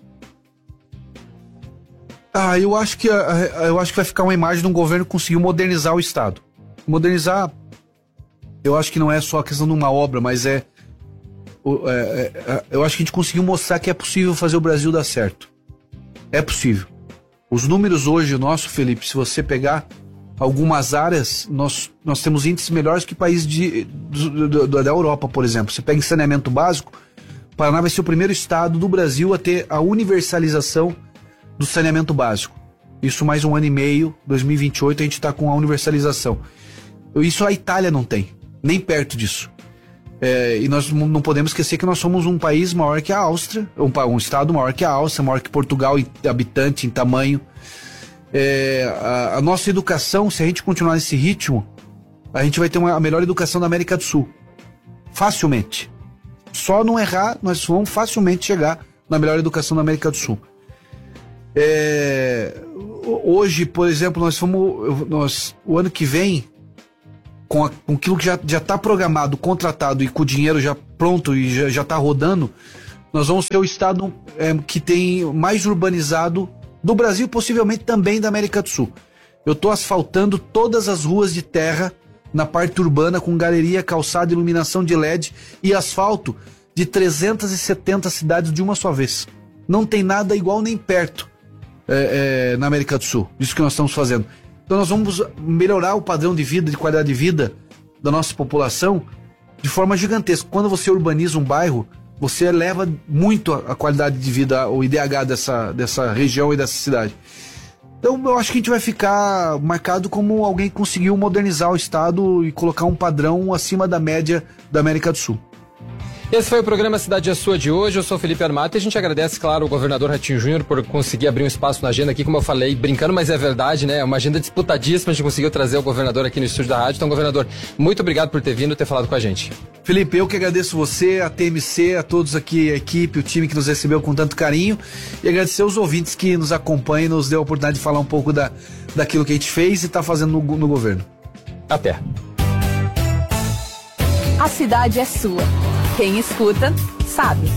Ah, eu acho que eu acho que vai ficar uma imagem de um governo que conseguiu modernizar o Estado. Modernizar, eu acho que não é só a questão de uma obra, mas é, é, é eu acho que a gente conseguiu mostrar que é possível fazer o Brasil dar certo. É possível. Os números hoje, nosso, Felipe, se você pegar algumas áreas, nós, nós temos índices melhores que países de, do, do, da Europa, por exemplo. Você pega em saneamento básico, o Paraná vai ser o primeiro estado do Brasil a ter a universalização do saneamento básico. Isso mais um ano e meio, dois mil e vinte e oito, a gente está com a universalização. Isso a Itália não tem, nem perto disso. É, e nós não podemos esquecer que nós somos um país maior que a Áustria, um, um estado maior que a Áustria, maior que Portugal em habitante, em tamanho. É, a, a nossa educação, se a gente continuar nesse ritmo, a gente vai ter uma, a melhor educação da América do Sul. Facilmente. Só não errar, nós vamos facilmente chegar na melhor educação da América do Sul. É, hoje, por exemplo, nós fomos, nós, o ano que vem, com, a, com aquilo que já está programado, contratado e com o dinheiro já pronto e já está rodando, nós vamos ser o estado é, que tem mais urbanizado do Brasil, possivelmente também da América do Sul. Eu estou asfaltando todas as ruas de terra na parte urbana com galeria, calçada, iluminação de L E D e asfalto de trezentas e setenta cidades de uma só vez. Não tem nada igual nem perto é, é, na América do Sul. Isso que nós estamos fazendo. Então nós vamos melhorar o padrão de vida, de qualidade de vida da nossa população de forma gigantesca. Quando você urbaniza um bairro, você eleva muito a, a qualidade de vida, o I D H dessa, dessa região e dessa cidade. Então eu acho que a gente vai ficar marcado como alguém que conseguiu modernizar o estado e colocar um padrão acima da média da América do Sul. Esse foi o programa Cidade é Sua de hoje. Eu sou Felipe Armato e a gente agradece, claro, o governador Ratinho Júnior por conseguir abrir um espaço na agenda aqui, como eu falei, brincando, mas é verdade, né? É uma agenda disputadíssima, a gente conseguiu trazer o governador aqui no estúdio da rádio. Então, governador, muito obrigado por ter vindo e ter falado com a gente. Felipe, eu que agradeço você, a T M C, a todos aqui, a equipe, o time que nos recebeu com tanto carinho, e agradecer os ouvintes que nos acompanham e nos deu a oportunidade de falar um pouco da, daquilo que a gente fez e está fazendo no, no governo. Até. A cidade é sua. Quem escuta, sabe.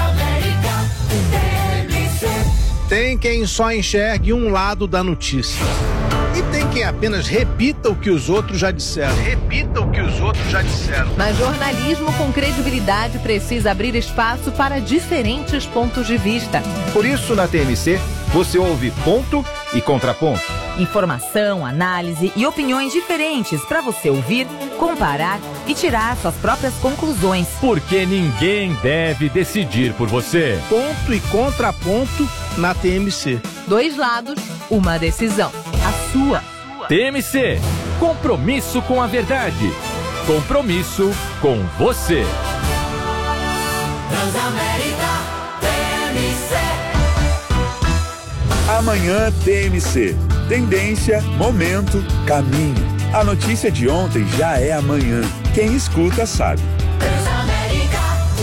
Tem quem só enxergue um lado da notícia. E tem quem apenas repita o que os outros já disseram. Repita o que os outros já disseram. Mas jornalismo com credibilidade precisa abrir espaço para diferentes pontos de vista. Por isso, na T M C, você ouve ponto e contraponto. Informação, análise e opiniões diferentes para você ouvir, comparar e tirar suas próprias conclusões. Porque ninguém deve decidir por você. Ponto e contraponto na T M C. Dois lados, uma decisão. A sua. T M C. Compromisso com a verdade. Compromisso com você. Transamérica T M C. Amanhã T M C. Tendência, momento, caminho. A notícia de ontem já é amanhã. Quem escuta sabe. Transamérica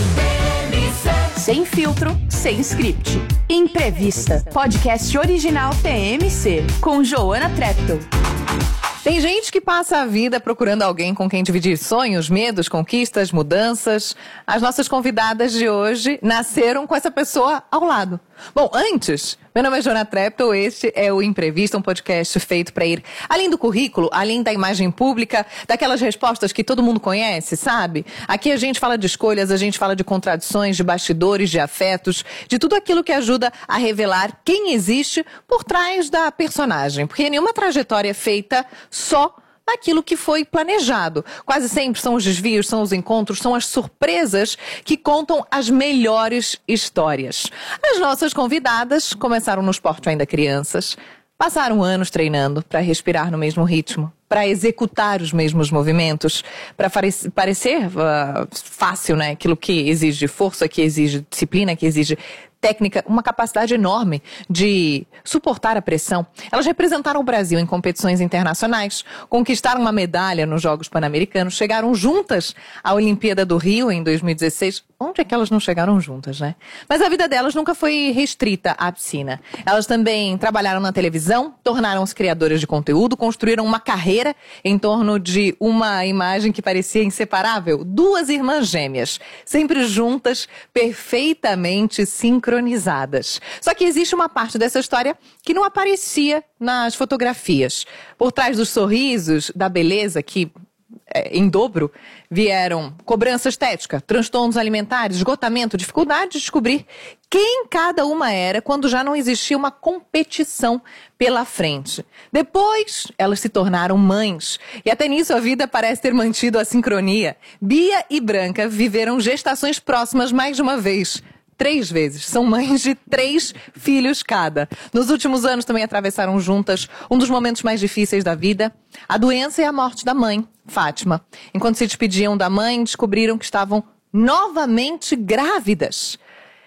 T M C. Sem filtro, sem script. Imprevista. Podcast original T M C. Com Joana Treptow. Tem gente que passa a vida procurando alguém com quem dividir sonhos, medos, conquistas, mudanças. As nossas convidadas de hoje nasceram com essa pessoa ao lado. Bom, antes, meu nome é Joana Treptow, este é o Imprevista, um podcast feito para ir além do currículo, além da imagem pública, daquelas respostas que todo mundo conhece, sabe? Aqui a gente fala de escolhas, a gente fala de contradições, de bastidores, de afetos, de tudo aquilo que ajuda a revelar quem existe por trás da personagem. Porque nenhuma trajetória é feita só naquilo que foi planejado. Quase sempre são os desvios, são os encontros, são as surpresas que contam as melhores histórias. As nossas convidadas começaram no esporte ainda crianças, passaram anos treinando para respirar no mesmo ritmo, para executar os mesmos movimentos, para parecer uh, fácil, né? Aquilo que exige força, que exige disciplina, que exige técnica, uma capacidade enorme de suportar a pressão. Elas representaram o Brasil em competições internacionais, conquistaram uma medalha nos Jogos Pan-Americanos, chegaram juntas à Olimpíada do Rio em dois mil e dezesseis. Onde é que elas não chegaram juntas, né? Mas a vida delas nunca foi restrita à piscina. Elas também trabalharam na televisão, tornaram-se criadoras de conteúdo, construíram uma carreira em torno de uma imagem que parecia inseparável. Duas irmãs gêmeas, sempre juntas, perfeitamente sincronizadas. Só que existe uma parte dessa história que não aparecia nas fotografias. Por trás dos sorrisos, da beleza que é, em dobro, vieram cobrança estética, transtornos alimentares, esgotamento, dificuldade de descobrir quem cada uma era quando já não existia uma competição pela frente. Depois, elas se tornaram mães. E até nisso a vida parece ter mantido a sincronia. Bia e Branca viveram gestações próximas mais de uma vez. três vezes. São mães de três filhos cada. Nos últimos anos também atravessaram juntas um dos momentos mais difíceis da vida, a doença e a morte da mãe, Fátima. Enquanto se despediam da mãe, descobriram que estavam novamente grávidas.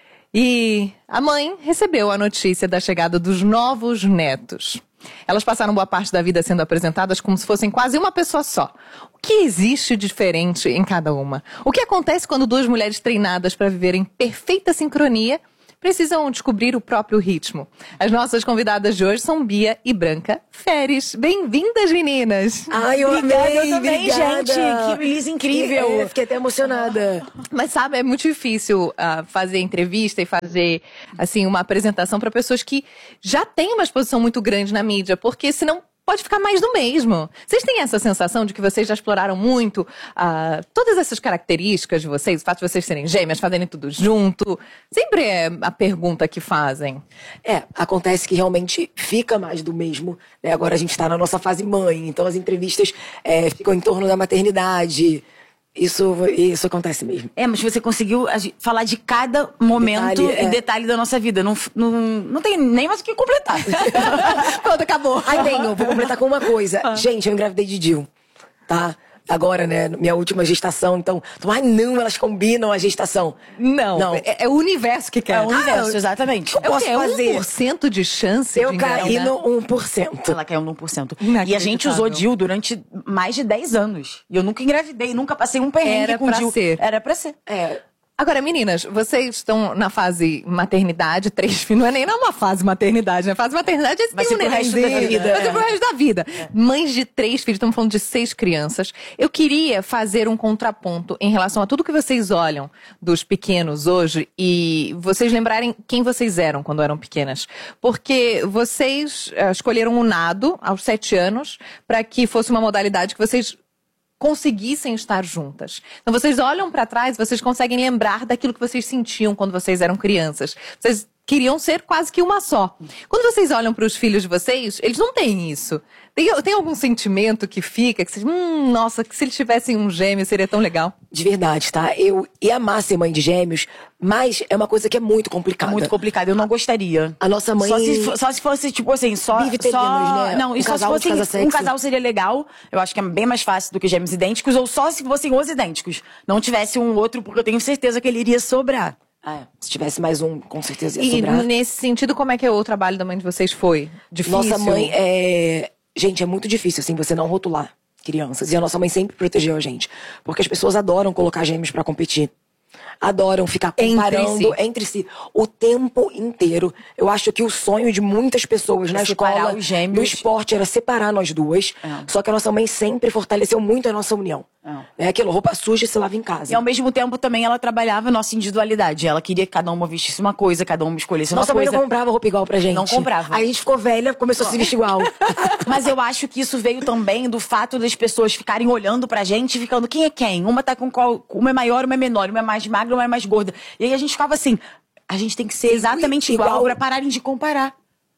E a mãe recebeu a notícia da chegada dos novos netos. Elas passaram boa parte da vida sendo apresentadas como se fossem quase uma pessoa só. O que existe diferente em cada uma? O que acontece quando duas mulheres treinadas para viver em perfeita sincronia precisam descobrir o próprio ritmo? As nossas convidadas de hoje são Bia e Branca Feres. Bem-vindas, meninas! Ai, eu Obrigada, amei, eu também, obrigada. gente. Que release incrível. Que, é, fiquei até emocionada. Mas sabe, é muito difícil uh, fazer entrevista e fazer, assim, uma apresentação para pessoas que já têm uma exposição muito grande na mídia, porque senão pode ficar mais do mesmo. Vocês têm essa sensação de que vocês já exploraram muito uh, todas essas características de vocês, o fato de vocês serem gêmeas, fazerem tudo junto? Sempre é a pergunta que fazem. É, acontece que realmente fica mais do mesmo, né? Agora a gente tá na nossa fase mãe, então as entrevistas é, ficam em torno da maternidade. Isso, isso acontece mesmo. É, mas você conseguiu a gente, falar de cada momento Detalhe, e é. detalhe da nossa vida. Não, não, não tem nem mais o que completar. Pronto, acabou. Ai, tenho, vou completar com uma coisa. Gente, eu engravidei de Dil, tá? Agora, né, minha última gestação, então... Ai, não, elas combinam a gestação. Não, Não. É, é o universo que quer. É o universo, Ah, eu- exatamente. eu posso é o fazer? um por cento de chance Eu de caí engravidar? no um por cento. Ela caiu no um por cento. Inacreditável. E a gente usou D I U durante mais de dez anos. E eu nunca engravidei, nunca passei um perrengue Era com pra D I U. ser. Era pra ser. É, Agora, meninas, vocês estão na fase maternidade, três filhos, não é nem numa fase maternidade, né? Fase maternidade é Vai tem ser um pro resto da nenenzinho, vida. Vai ser pro resto da vida. Mães de três filhos, estamos falando de seis crianças. Eu queria fazer um contraponto em relação a tudo que vocês olham dos pequenos hoje e vocês lembrarem quem vocês eram quando eram pequenas. Porque vocês eh, escolheram o nado aos sete anos para que fosse uma modalidade que vocês conseguissem estar juntas. Então vocês olham pra trás, vocês conseguem lembrar daquilo que vocês sentiam quando vocês eram crianças. Vocês queriam ser quase que uma só. Quando vocês olham para os filhos de vocês, eles não têm isso. Tem, tem algum sentimento que fica, que vocês, hum, nossa, que se eles tivessem um gêmeo seria tão legal? de verdade, tá? Eu ia amar ser mãe de gêmeos, mas é uma coisa que é muito complicada. Muito complicado, eu não gostaria. A nossa mãe... Só se, fo- só se fosse, tipo assim, só... Biviterinos, só né? Não, Um e só se casal de fosse cada um sexo. casal seria legal. Eu acho que é bem mais fácil do que gêmeos idênticos, ou só se fossem os idênticos. Não tivesse um outro, porque eu tenho certeza que ele iria sobrar. Ah, é. Se tivesse mais um, com certeza ia E sobrar. nesse sentido, como é que o trabalho da mãe de vocês foi? Difícil? Nossa mãe é... Gente, é muito difícil, assim, você não rotular crianças. E a nossa mãe sempre protegeu a gente. Porque as pessoas adoram colocar gêmeos pra competir. Adoram ficar Entre comparando si. entre si o tempo inteiro. Eu acho que o sonho de muitas pessoas na separar escola, os gêmeos. no esporte, era separar nós duas. É. Só que a nossa mãe sempre fortaleceu muito a nossa união. É aquilo, roupa suja se lava em casa. E ao mesmo tempo também ela trabalhava a nossa individualidade. Ela queria que cada uma vestisse uma coisa, cada uma escolhesse uma Nossa mãe coisa. não comprava roupa igual pra gente. Não comprava. Aí a gente ficou velha, começou a se vestir igual. Mas eu acho que isso veio também do fato das pessoas ficarem olhando pra gente e ficando quem é quem? Uma tá com qual. Uma é maior, uma é menor, uma é mais magra, uma é mais gorda. E aí a gente ficava assim, a gente tem que ser exatamente igual, igual. pra pararem de comparar.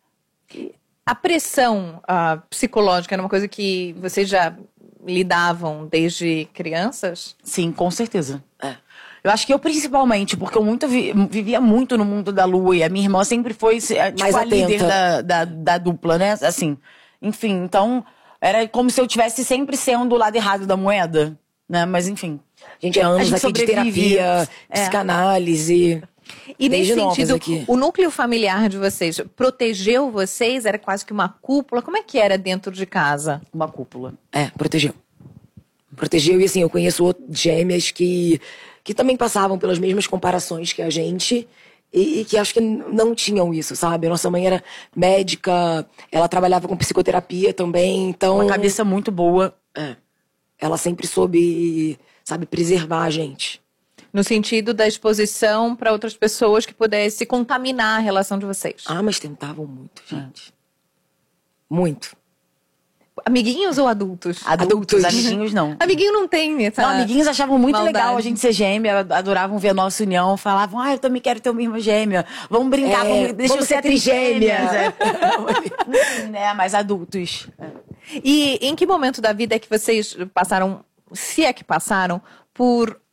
A pressão ah, psicológica era uma coisa que vocês já lidavam desde crianças? Sim, com certeza. É. Eu acho que eu principalmente, porque eu muito vi- vivia muito no mundo da lua e a minha irmã sempre foi eh, tipo, Mais a líder atenta. da, da, da dupla, né? Assim, enfim, então era como se eu tivesse sempre sendo o lado errado da moeda, né? Mas enfim. Gente, é anos gente aqui de sobrevive. terapia, É. psicanálise. E Desde nesse novas sentido, aqui. o núcleo familiar de vocês protegeu vocês? Era quase que uma cúpula? Como é que era dentro de casa? Uma cúpula. É, protegeu. Protegeu e assim, eu conheço outras gêmeas que, que também passavam pelas mesmas comparações que a gente e, e que acho que n- não tinham isso, sabe? A nossa mãe era médica, ela trabalhava com psicoterapia também, então... Uma cabeça muito boa. É, ela sempre soube, sabe, preservar a gente. No sentido da exposição para outras pessoas que pudesse contaminar a relação de vocês. Ah, mas tentavam muito, gente. Muito. Amiguinhos ou adultos? Adultos, amiguinhos não. Amiguinho não tem essa Não, amiguinhos achavam muito maldade. legal a gente ser gêmea, adoravam ver a nossa união, falavam, ah, eu também quero ter uma irmã gêmea, vamos brincar, É, vamos, deixa vamos eu ser ser trigêmeas. trigêmeas. É. né, mas adultos. E em que momento da vida é que vocês passaram, se é que passaram, por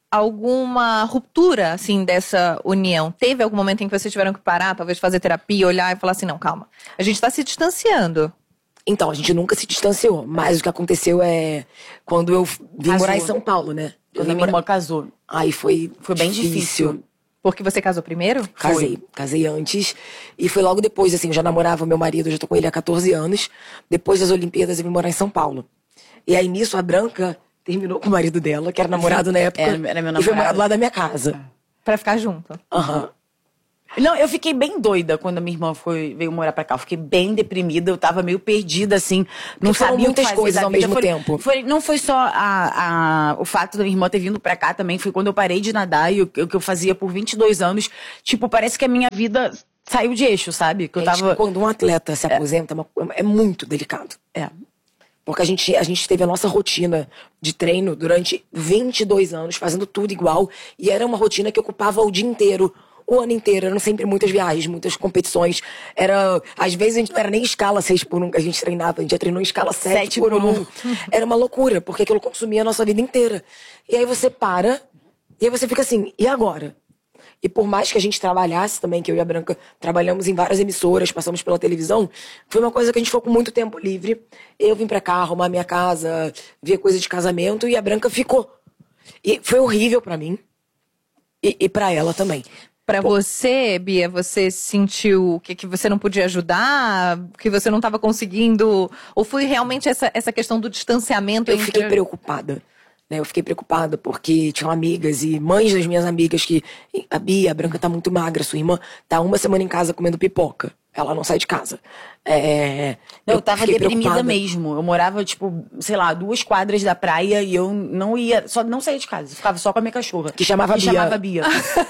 alguma ruptura, assim, dessa união? Teve algum momento em que vocês tiveram que parar, talvez fazer terapia, olhar e falar assim, não, calma, a gente tá se distanciando. Então, a gente nunca se distanciou, mas o que aconteceu é quando eu vim Casou. morar em São Paulo, né? Eu Quando vim a minha morar... irmã casou. Aí foi, Foi bem difícil. Porque você casou primeiro? Casei, casei antes. E foi logo depois, assim, eu já namorava meu marido, eu já tô com ele há catorze anos. Depois das Olimpíadas eu vim morar em São Paulo. E aí nisso a Branca terminou com o marido dela, que era namorado na época. Era- era meu E foi namorado. morar do lado da minha casa. Pra ficar junto. Aham. Não, eu fiquei bem doida quando a minha irmã foi, veio morar pra cá. Eu fiquei bem deprimida, eu tava meio perdida, assim. Não Porque foram sabia o que muitas fazer coisas da ao vida. mesmo Foi- tempo. Foi, não foi só a, a, o fato da minha irmã ter vindo pra cá também, foi quando eu parei de nadar e o, o que eu fazia por vinte e dois anos. Tipo, parece que a minha vida saiu de eixo, sabe? Que eu Gente, tava... Quando um atleta se aposenta, é, uma- é muito delicado. É. Porque a gente, a gente teve a nossa rotina de treino durante vinte e dois anos, fazendo tudo igual. E era uma rotina que ocupava o dia inteiro, o ano inteiro. Eram sempre muitas viagens, muitas competições. Era, às vezes a gente não era nem escala seis por um que a gente treinava. A gente já treinou em escala sete por um. Era uma loucura, porque aquilo consumia a nossa vida inteira. E aí você para, e aí você fica assim, e agora? E por mais que a gente trabalhasse também, que eu e a Branca trabalhamos em várias emissoras, passamos pela televisão, foi uma coisa que a gente ficou com muito tempo livre. Eu vim pra cá arrumar minha casa, ver coisa de casamento, e a Branca ficou. E foi horrível pra mim. E, e pra ela também. Pra você, Bia, você sentiu que, que você não podia ajudar? Que você não estava conseguindo? Ou foi realmente essa, essa questão do distanciamento? Eu entre... fiquei preocupada. Né? Eu fiquei preocupada porque tinham amigas e mães das minhas amigas que... A Bia, a Branca tá muito magra, sua irmã tá uma semana em casa comendo pipoca. Ela não sai de casa. É, Eu, eu tava fiquei deprimida preocupada. mesmo. Eu morava, tipo, sei lá, duas quadras da praia e eu não ia, só não saía de casa. Eu ficava só com a minha cachorra. Que chamava que Bia. chamava Bia.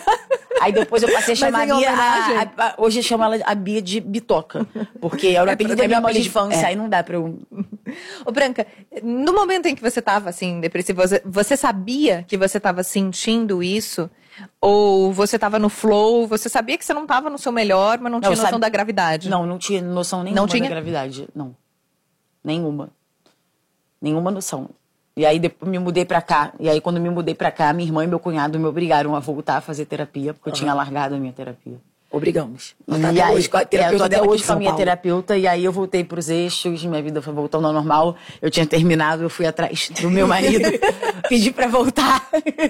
Aí depois eu passei a chamar a Mas em Bia. homenagem. A, a, a, hoje eu chamo ela a Bia de Bitoca. Porque era o É, apelido é da minha meu mãe de apelido. infância. É. Aí não dá pra eu. Ô, Branca, no momento em que você tava, assim, depressiva, você, você sabia que você tava sentindo isso? Ou você tava no flow, você sabia que você não tava no seu melhor, mas não, tinha eu noção sabe- da gravidade? Não, não tinha noção nenhuma Não tinha? da gravidade. Não. Nenhuma. Nenhuma noção. E aí depois me mudei pra cá. E aí quando me mudei pra cá, minha irmã e meu cunhado me obrigaram a voltar a fazer terapia, porque eu tinha largado a minha terapia. Obrigamos. E Ela tá até aí, hoje com a é, eu terapeuta tô até dela aqui hoje em com a São minha Paulo. terapeuta, e aí eu voltei pros eixos, minha vida foi voltando ao normal. Eu tinha terminado, eu fui atrás do meu marido, pedi pra voltar.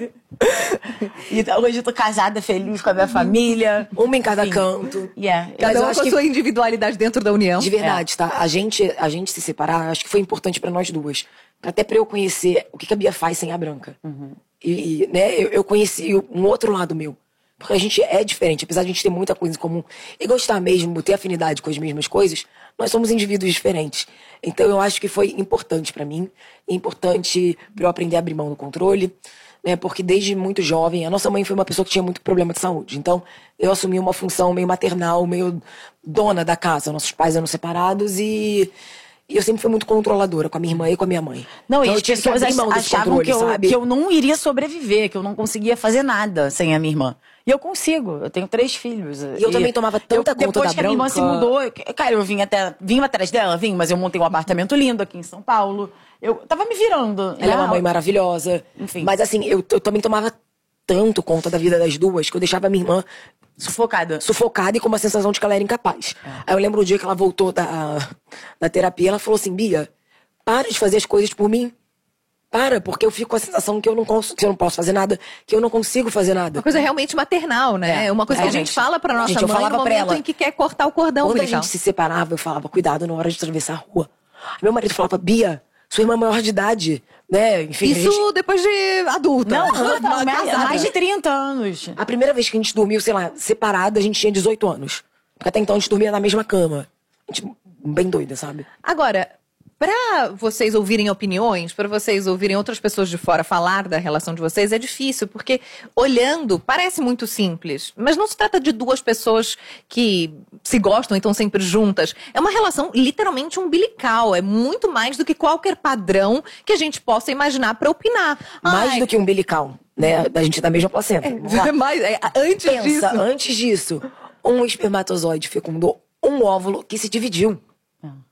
Então hoje eu tô casada, feliz com a minha família. Uma em cada Enfim. canto. Yeah. Mas Cada eu um acho com a que- sua individualidade dentro da união. De verdade, tá? A gente, a gente se separar, acho que foi importante pra nós duas. Até pra eu conhecer o que que a Bia faz sem a Branca. E, e, né, eu, eu conheci um outro lado meu. Porque a gente é diferente, apesar de a gente ter muita coisa em comum e gostar mesmo, ter afinidade com as mesmas coisas, nós somos indivíduos diferentes. Então eu acho que foi importante pra mim, importante pra eu aprender a abrir mão do controle, né? Porque desde muito jovem, a nossa mãe foi uma pessoa que tinha muito problema de saúde. Então eu assumi uma função meio maternal, meio dona da casa. Nossos pais eram separados e... E eu sempre fui muito controladora com a minha irmã e com a minha mãe. Não, então, e eu as tive que pessoas abrir mão desse achavam controle, que eu, sabe? que eu não iria sobreviver, que eu não conseguia fazer nada sem a minha irmã. E eu consigo, eu tenho três filhos. E eu também tomava tanta eu, conta depois da que a minha irmã Branca. se mudou, eu- cara, eu vim até, vim atrás dela, vim, mas eu montei um apartamento lindo aqui em São Paulo. Eu tava me virando. Ela é uma né? mãe maravilhosa. Enfim. Mas assim, eu, eu também tomava tanto conta da vida das duas que eu deixava a minha irmã Sufocada. sufocada e com uma sensação de que ela era incapaz. Aí eu lembro o dia que ela voltou da, da terapia, ela falou assim, Bia, para de fazer as coisas por mim. Para, porque eu fico com a sensação que eu não, cons- que eu não posso fazer nada, que eu não consigo fazer nada. Uma coisa realmente maternal, né? É. Uma coisa É, que a gente, gente. fala pra nossa Gente, eu mãe no falava pra momento ela. em que quer cortar o cordão Quando a umbilical. gente se separava, eu falava, cuidado na hora de atravessar a rua. Meu marido falava, Bia, sua irmã é maior de idade, né? Enfim, a Isso gente- depois de adulta. Não, Uma não, mais, casada. mais de trinta anos. A primeira vez que a gente dormiu, sei lá, separada, a gente tinha dezoito anos. Porque até então a gente dormia na mesma cama. A gente, bem doida, sabe? Agora, pra vocês ouvirem opiniões, pra vocês ouvirem outras pessoas de fora falar da relação de vocês, é difícil, porque olhando, parece muito simples, mas não se trata de duas pessoas que se gostam e estão sempre juntas. É uma relação literalmente umbilical, é muito mais do que qualquer padrão que a gente possa imaginar pra opinar. Mais Ai, do que um umbilical, né? A gente é da mesma placenta. Vamos lá. mas, é, antes Pensa, disso... antes disso, um espermatozoide fecundou um óvulo que se dividiu.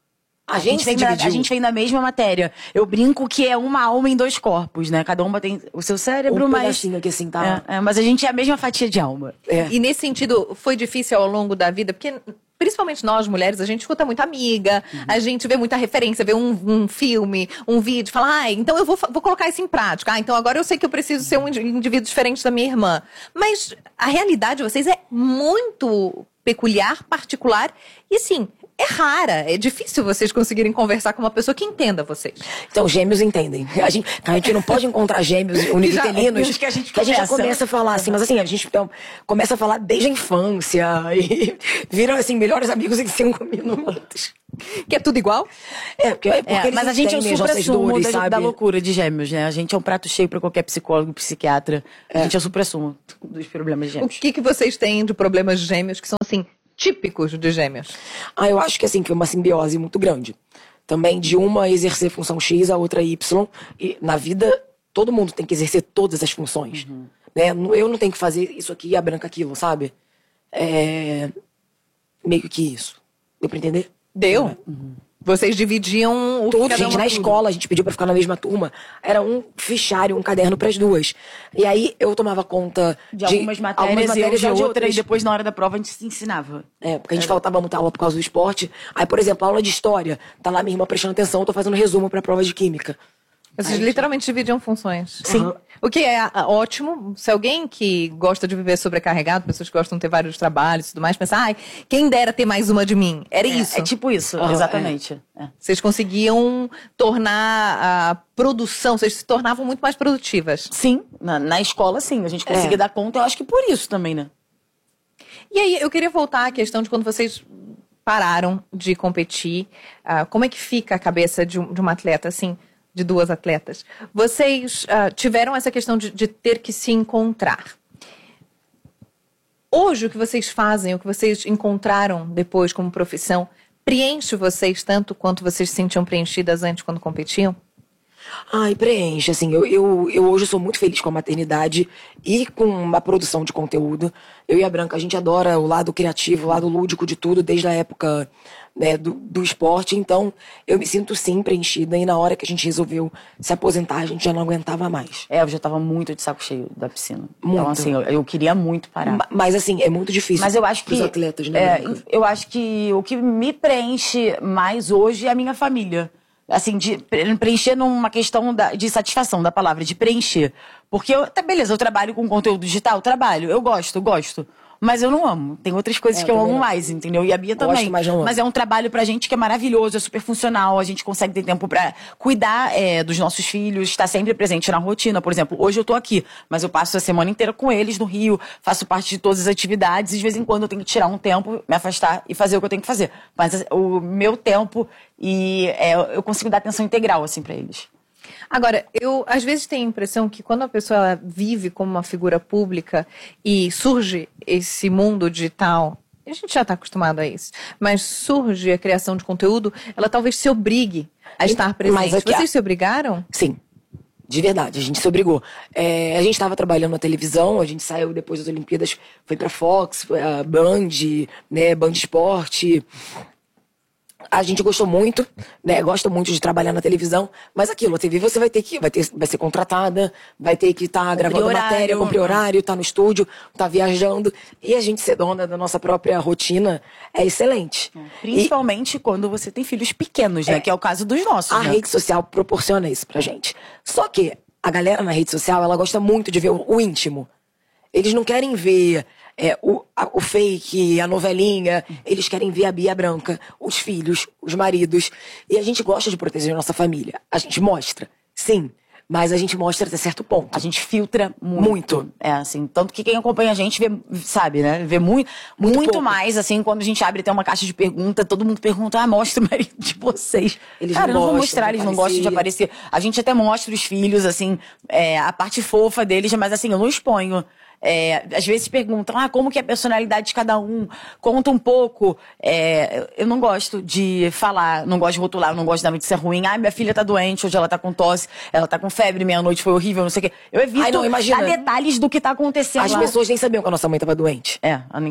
A gente, vem se da, dividiu. a gente vem da mesma matéria. Eu brinco que é uma alma em dois corpos, né? Cada uma tem o seu cérebro, Um mas... pedacinho aqui assim, tá? É, é, mas a gente é a mesma fatia de alma. É. E nesse sentido, foi difícil ao longo da vida, porque principalmente nós, mulheres, a gente escuta muito amiga, uhum. a gente vê muita referência, vê um, um filme, um vídeo, fala, ah, então eu vou, vou colocar isso em prática. Ah, então agora eu sei que eu preciso ser um indivíduo diferente da minha irmã. Mas a realidade de vocês é muito peculiar, particular e, sim, é rara. É difícil vocês conseguirem conversar com uma pessoa que entenda vocês. Então, gêmeos entendem. A gente, a gente não pode encontrar gêmeos univitelinos que a gente que a gente já começa. começa a falar assim. Mas assim, a gente então, começa a falar desde a infância e viram assim, melhores amigos em cinco minutos. Que é tudo igual? É, porque, é porque É, eles mas a gente é o entendem as nossas supra-sumo dores, da, sabe? da loucura de gêmeos, né? A gente é um prato cheio pra qualquer psicólogo, psiquiatra. A gente é o supra-sumo dos problemas de O gêmeos. que, que vocês têm de problemas de gêmeos que são, assim, típicos de gêmeos? Ah, eu acho que assim, que é uma simbiose muito grande. Também de uma exercer função X, a outra Y. E na vida, todo mundo tem que exercer todas as funções. Uhum. Né? Eu não tenho que fazer isso aqui e a Branca aquilo, sabe? É... Meio que isso. Deu pra entender? Deu? Uhum. Vocês dividiam o Tudo, cada gente, uma na tudo. escola, a gente pediu pra ficar na mesma turma. Era um fichário, um caderno pras duas. E aí, eu tomava conta De algumas matérias, algumas matérias e eu de de outra, outras. e depois na hora da prova a gente se ensinava. É, porque a gente faltava muita aula por causa do esporte. Aí, por exemplo, aula de história. Tá lá minha irmã prestando atenção, eu tô fazendo resumo pra prova de química. Vocês literalmente dividiam funções. Sim. Uhum. O que é ah, ótimo. Se alguém que gosta de viver sobrecarregado, pessoas que gostam de ter vários trabalhos e tudo mais, pensar, ai, quem dera ter mais uma de mim. Era É, isso. é tipo isso, Ah, exatamente. É. Vocês conseguiam tornar a produção, vocês se tornavam muito mais produtivas. Sim, na, na escola sim, a gente conseguia É. dar conta, eu acho que por isso também, né? E aí, eu queria voltar à questão de quando vocês pararam de competir. Ah, como é que fica a cabeça de, um, de uma atleta, assim, de duas atletas? Vocês ah, tiveram essa questão de, de ter que se encontrar. Hoje, o que vocês fazem, o que vocês encontraram depois como profissão, preenche vocês tanto quanto vocês se sentiam preenchidas antes quando competiam? Ai, preenche, assim, eu, eu, eu hoje sou muito feliz com a maternidade e com a produção de conteúdo. Eu e a Branca, a gente adora o lado criativo, o lado lúdico de tudo, desde a época, né, do, do esporte. Então, eu me sinto sim preenchida e na hora que a gente resolveu se aposentar, a gente já não aguentava mais. É, eu já tava muito de saco cheio da piscina. Muito. Então, assim, eu, eu queria muito parar. Ma- Mas, assim, é muito difícil Mas eu acho que pros atletas, né, é, Branca? eu acho que o que me preenche mais hoje é a minha família. Assim, de pre- preencher numa questão da- de satisfação da palavra, de preencher. Porque, eu, tá, beleza, eu trabalho com conteúdo digital, trabalho, eu gosto, eu gosto. Mas eu não amo. Tem outras coisas É, que eu também amo não. mais, entendeu? E a Bia Gosto, também. mas não amo. Mas é um trabalho pra gente que é maravilhoso, é super funcional. A gente consegue ter tempo pra cuidar é, dos nossos filhos, estar sempre presente na rotina. Por exemplo, hoje eu tô aqui, mas eu passo a semana inteira com eles no Rio, faço parte de todas as atividades e de vez em quando eu tenho que tirar um tempo, me afastar e fazer o que eu tenho que fazer. Mas o meu tempo e é, eu consigo dar atenção integral, assim, pra eles. Agora, eu às vezes tenho a impressão que quando a pessoa ela vive como uma figura pública e surge esse mundo digital, a gente já está acostumado a isso, mas surge a criação de conteúdo, ela talvez se obrigue a estar presente. Mas aqui, Vocês se obrigaram? Sim. De verdade, a gente se obrigou. É, a gente estava trabalhando na televisão, a gente saiu depois das Olimpíadas, foi pra Fox, foi a Band, né, Band Esporte. A gente gostou muito, né? Gosta muito de trabalhar na televisão, mas aquilo, a T V você vai ter que, vai, ter, vai ser contratada, vai ter que estar tá gravando horário. matéria, cumprir horário, tá no estúdio, tá viajando. E a gente ser dona da nossa própria rotina é excelente. Principalmente quando você tem filhos pequenos, né? É. Que é o caso dos nossos, A né? rede social proporciona isso pra gente. Só que a galera na rede social, ela gosta muito de ver o, o íntimo. Eles não querem ver é, o, a- o fake, a novelinha. Eles querem ver a Bia Branca, os filhos, os maridos. E a gente gosta de proteger a nossa família. A gente mostra, sim. Mas a gente mostra até certo ponto. A gente filtra muito. Muito. É, assim, tanto que quem acompanha a gente vê, sabe, né? Vê muito, muito, Muito pouco. mais, assim, quando a gente abre até uma caixa de pergunta, todo mundo pergunta, ah, mostra o marido de vocês. Eles Cara, não eu não vou gostam mostrar, de eles não gostam de aparecer. aparecer. A gente até mostra os filhos, assim, é, a parte fofa deles, mas assim, eu não exponho. É, às vezes perguntam, ah, como que é a personalidade de cada um? Conta um pouco. É, eu não gosto de falar, não gosto de rotular, eu não gosto de dar notícia ruim. Ah, minha filha tá doente, hoje ela tá com tosse, ela tá com febre, meia-noite foi horrível, não sei o quê. Eu evito Ai, não, imagina. dar detalhes do que tá acontecendo As lá. pessoas nem sabiam que a nossa mãe tava doente. É, a nem-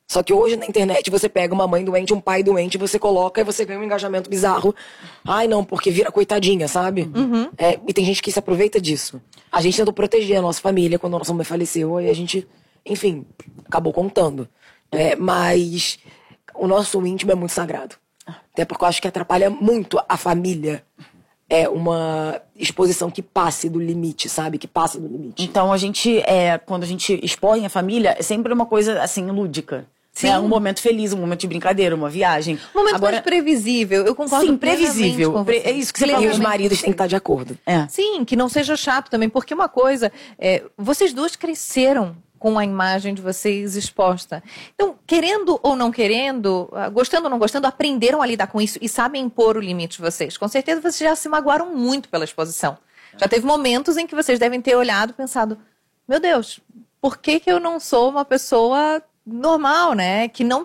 Só que hoje na internet você pega uma mãe doente, um pai doente, você coloca e você ganha um engajamento bizarro. Ai, não, porque vira coitadinha, sabe? Uhum. É, e tem gente que se aproveita disso. A gente tentou proteger a nossa família quando a nossa mãe faleceu e a gente, enfim, acabou contando. É, mas o nosso íntimo é muito sagrado. Até porque eu acho que atrapalha muito a família. É uma exposição que passe do limite, sabe? Que passa do limite. Então a gente, é, quando a gente expõe a família, é sempre uma coisa assim, lúdica. Sim. É um momento feliz, um momento de brincadeira, uma viagem. Um momento Agora, mais previsível, eu concordo sim, plenamente previsível. com Pre- você. é isso que você E falou. os maridos têm que estar de acordo. É. Sim, que não seja chato também, porque uma coisa, é, vocês duas cresceram com a imagem de vocês exposta. Então, querendo ou não querendo, ah, gostando ou não gostando, aprenderam a lidar com isso e sabem impor o limite de vocês. Com certeza vocês já se magoaram muito pela exposição. Já teve momentos em que vocês devem ter olhado e pensado, meu Deus, por que que eu não sou uma pessoa normal, né? Que não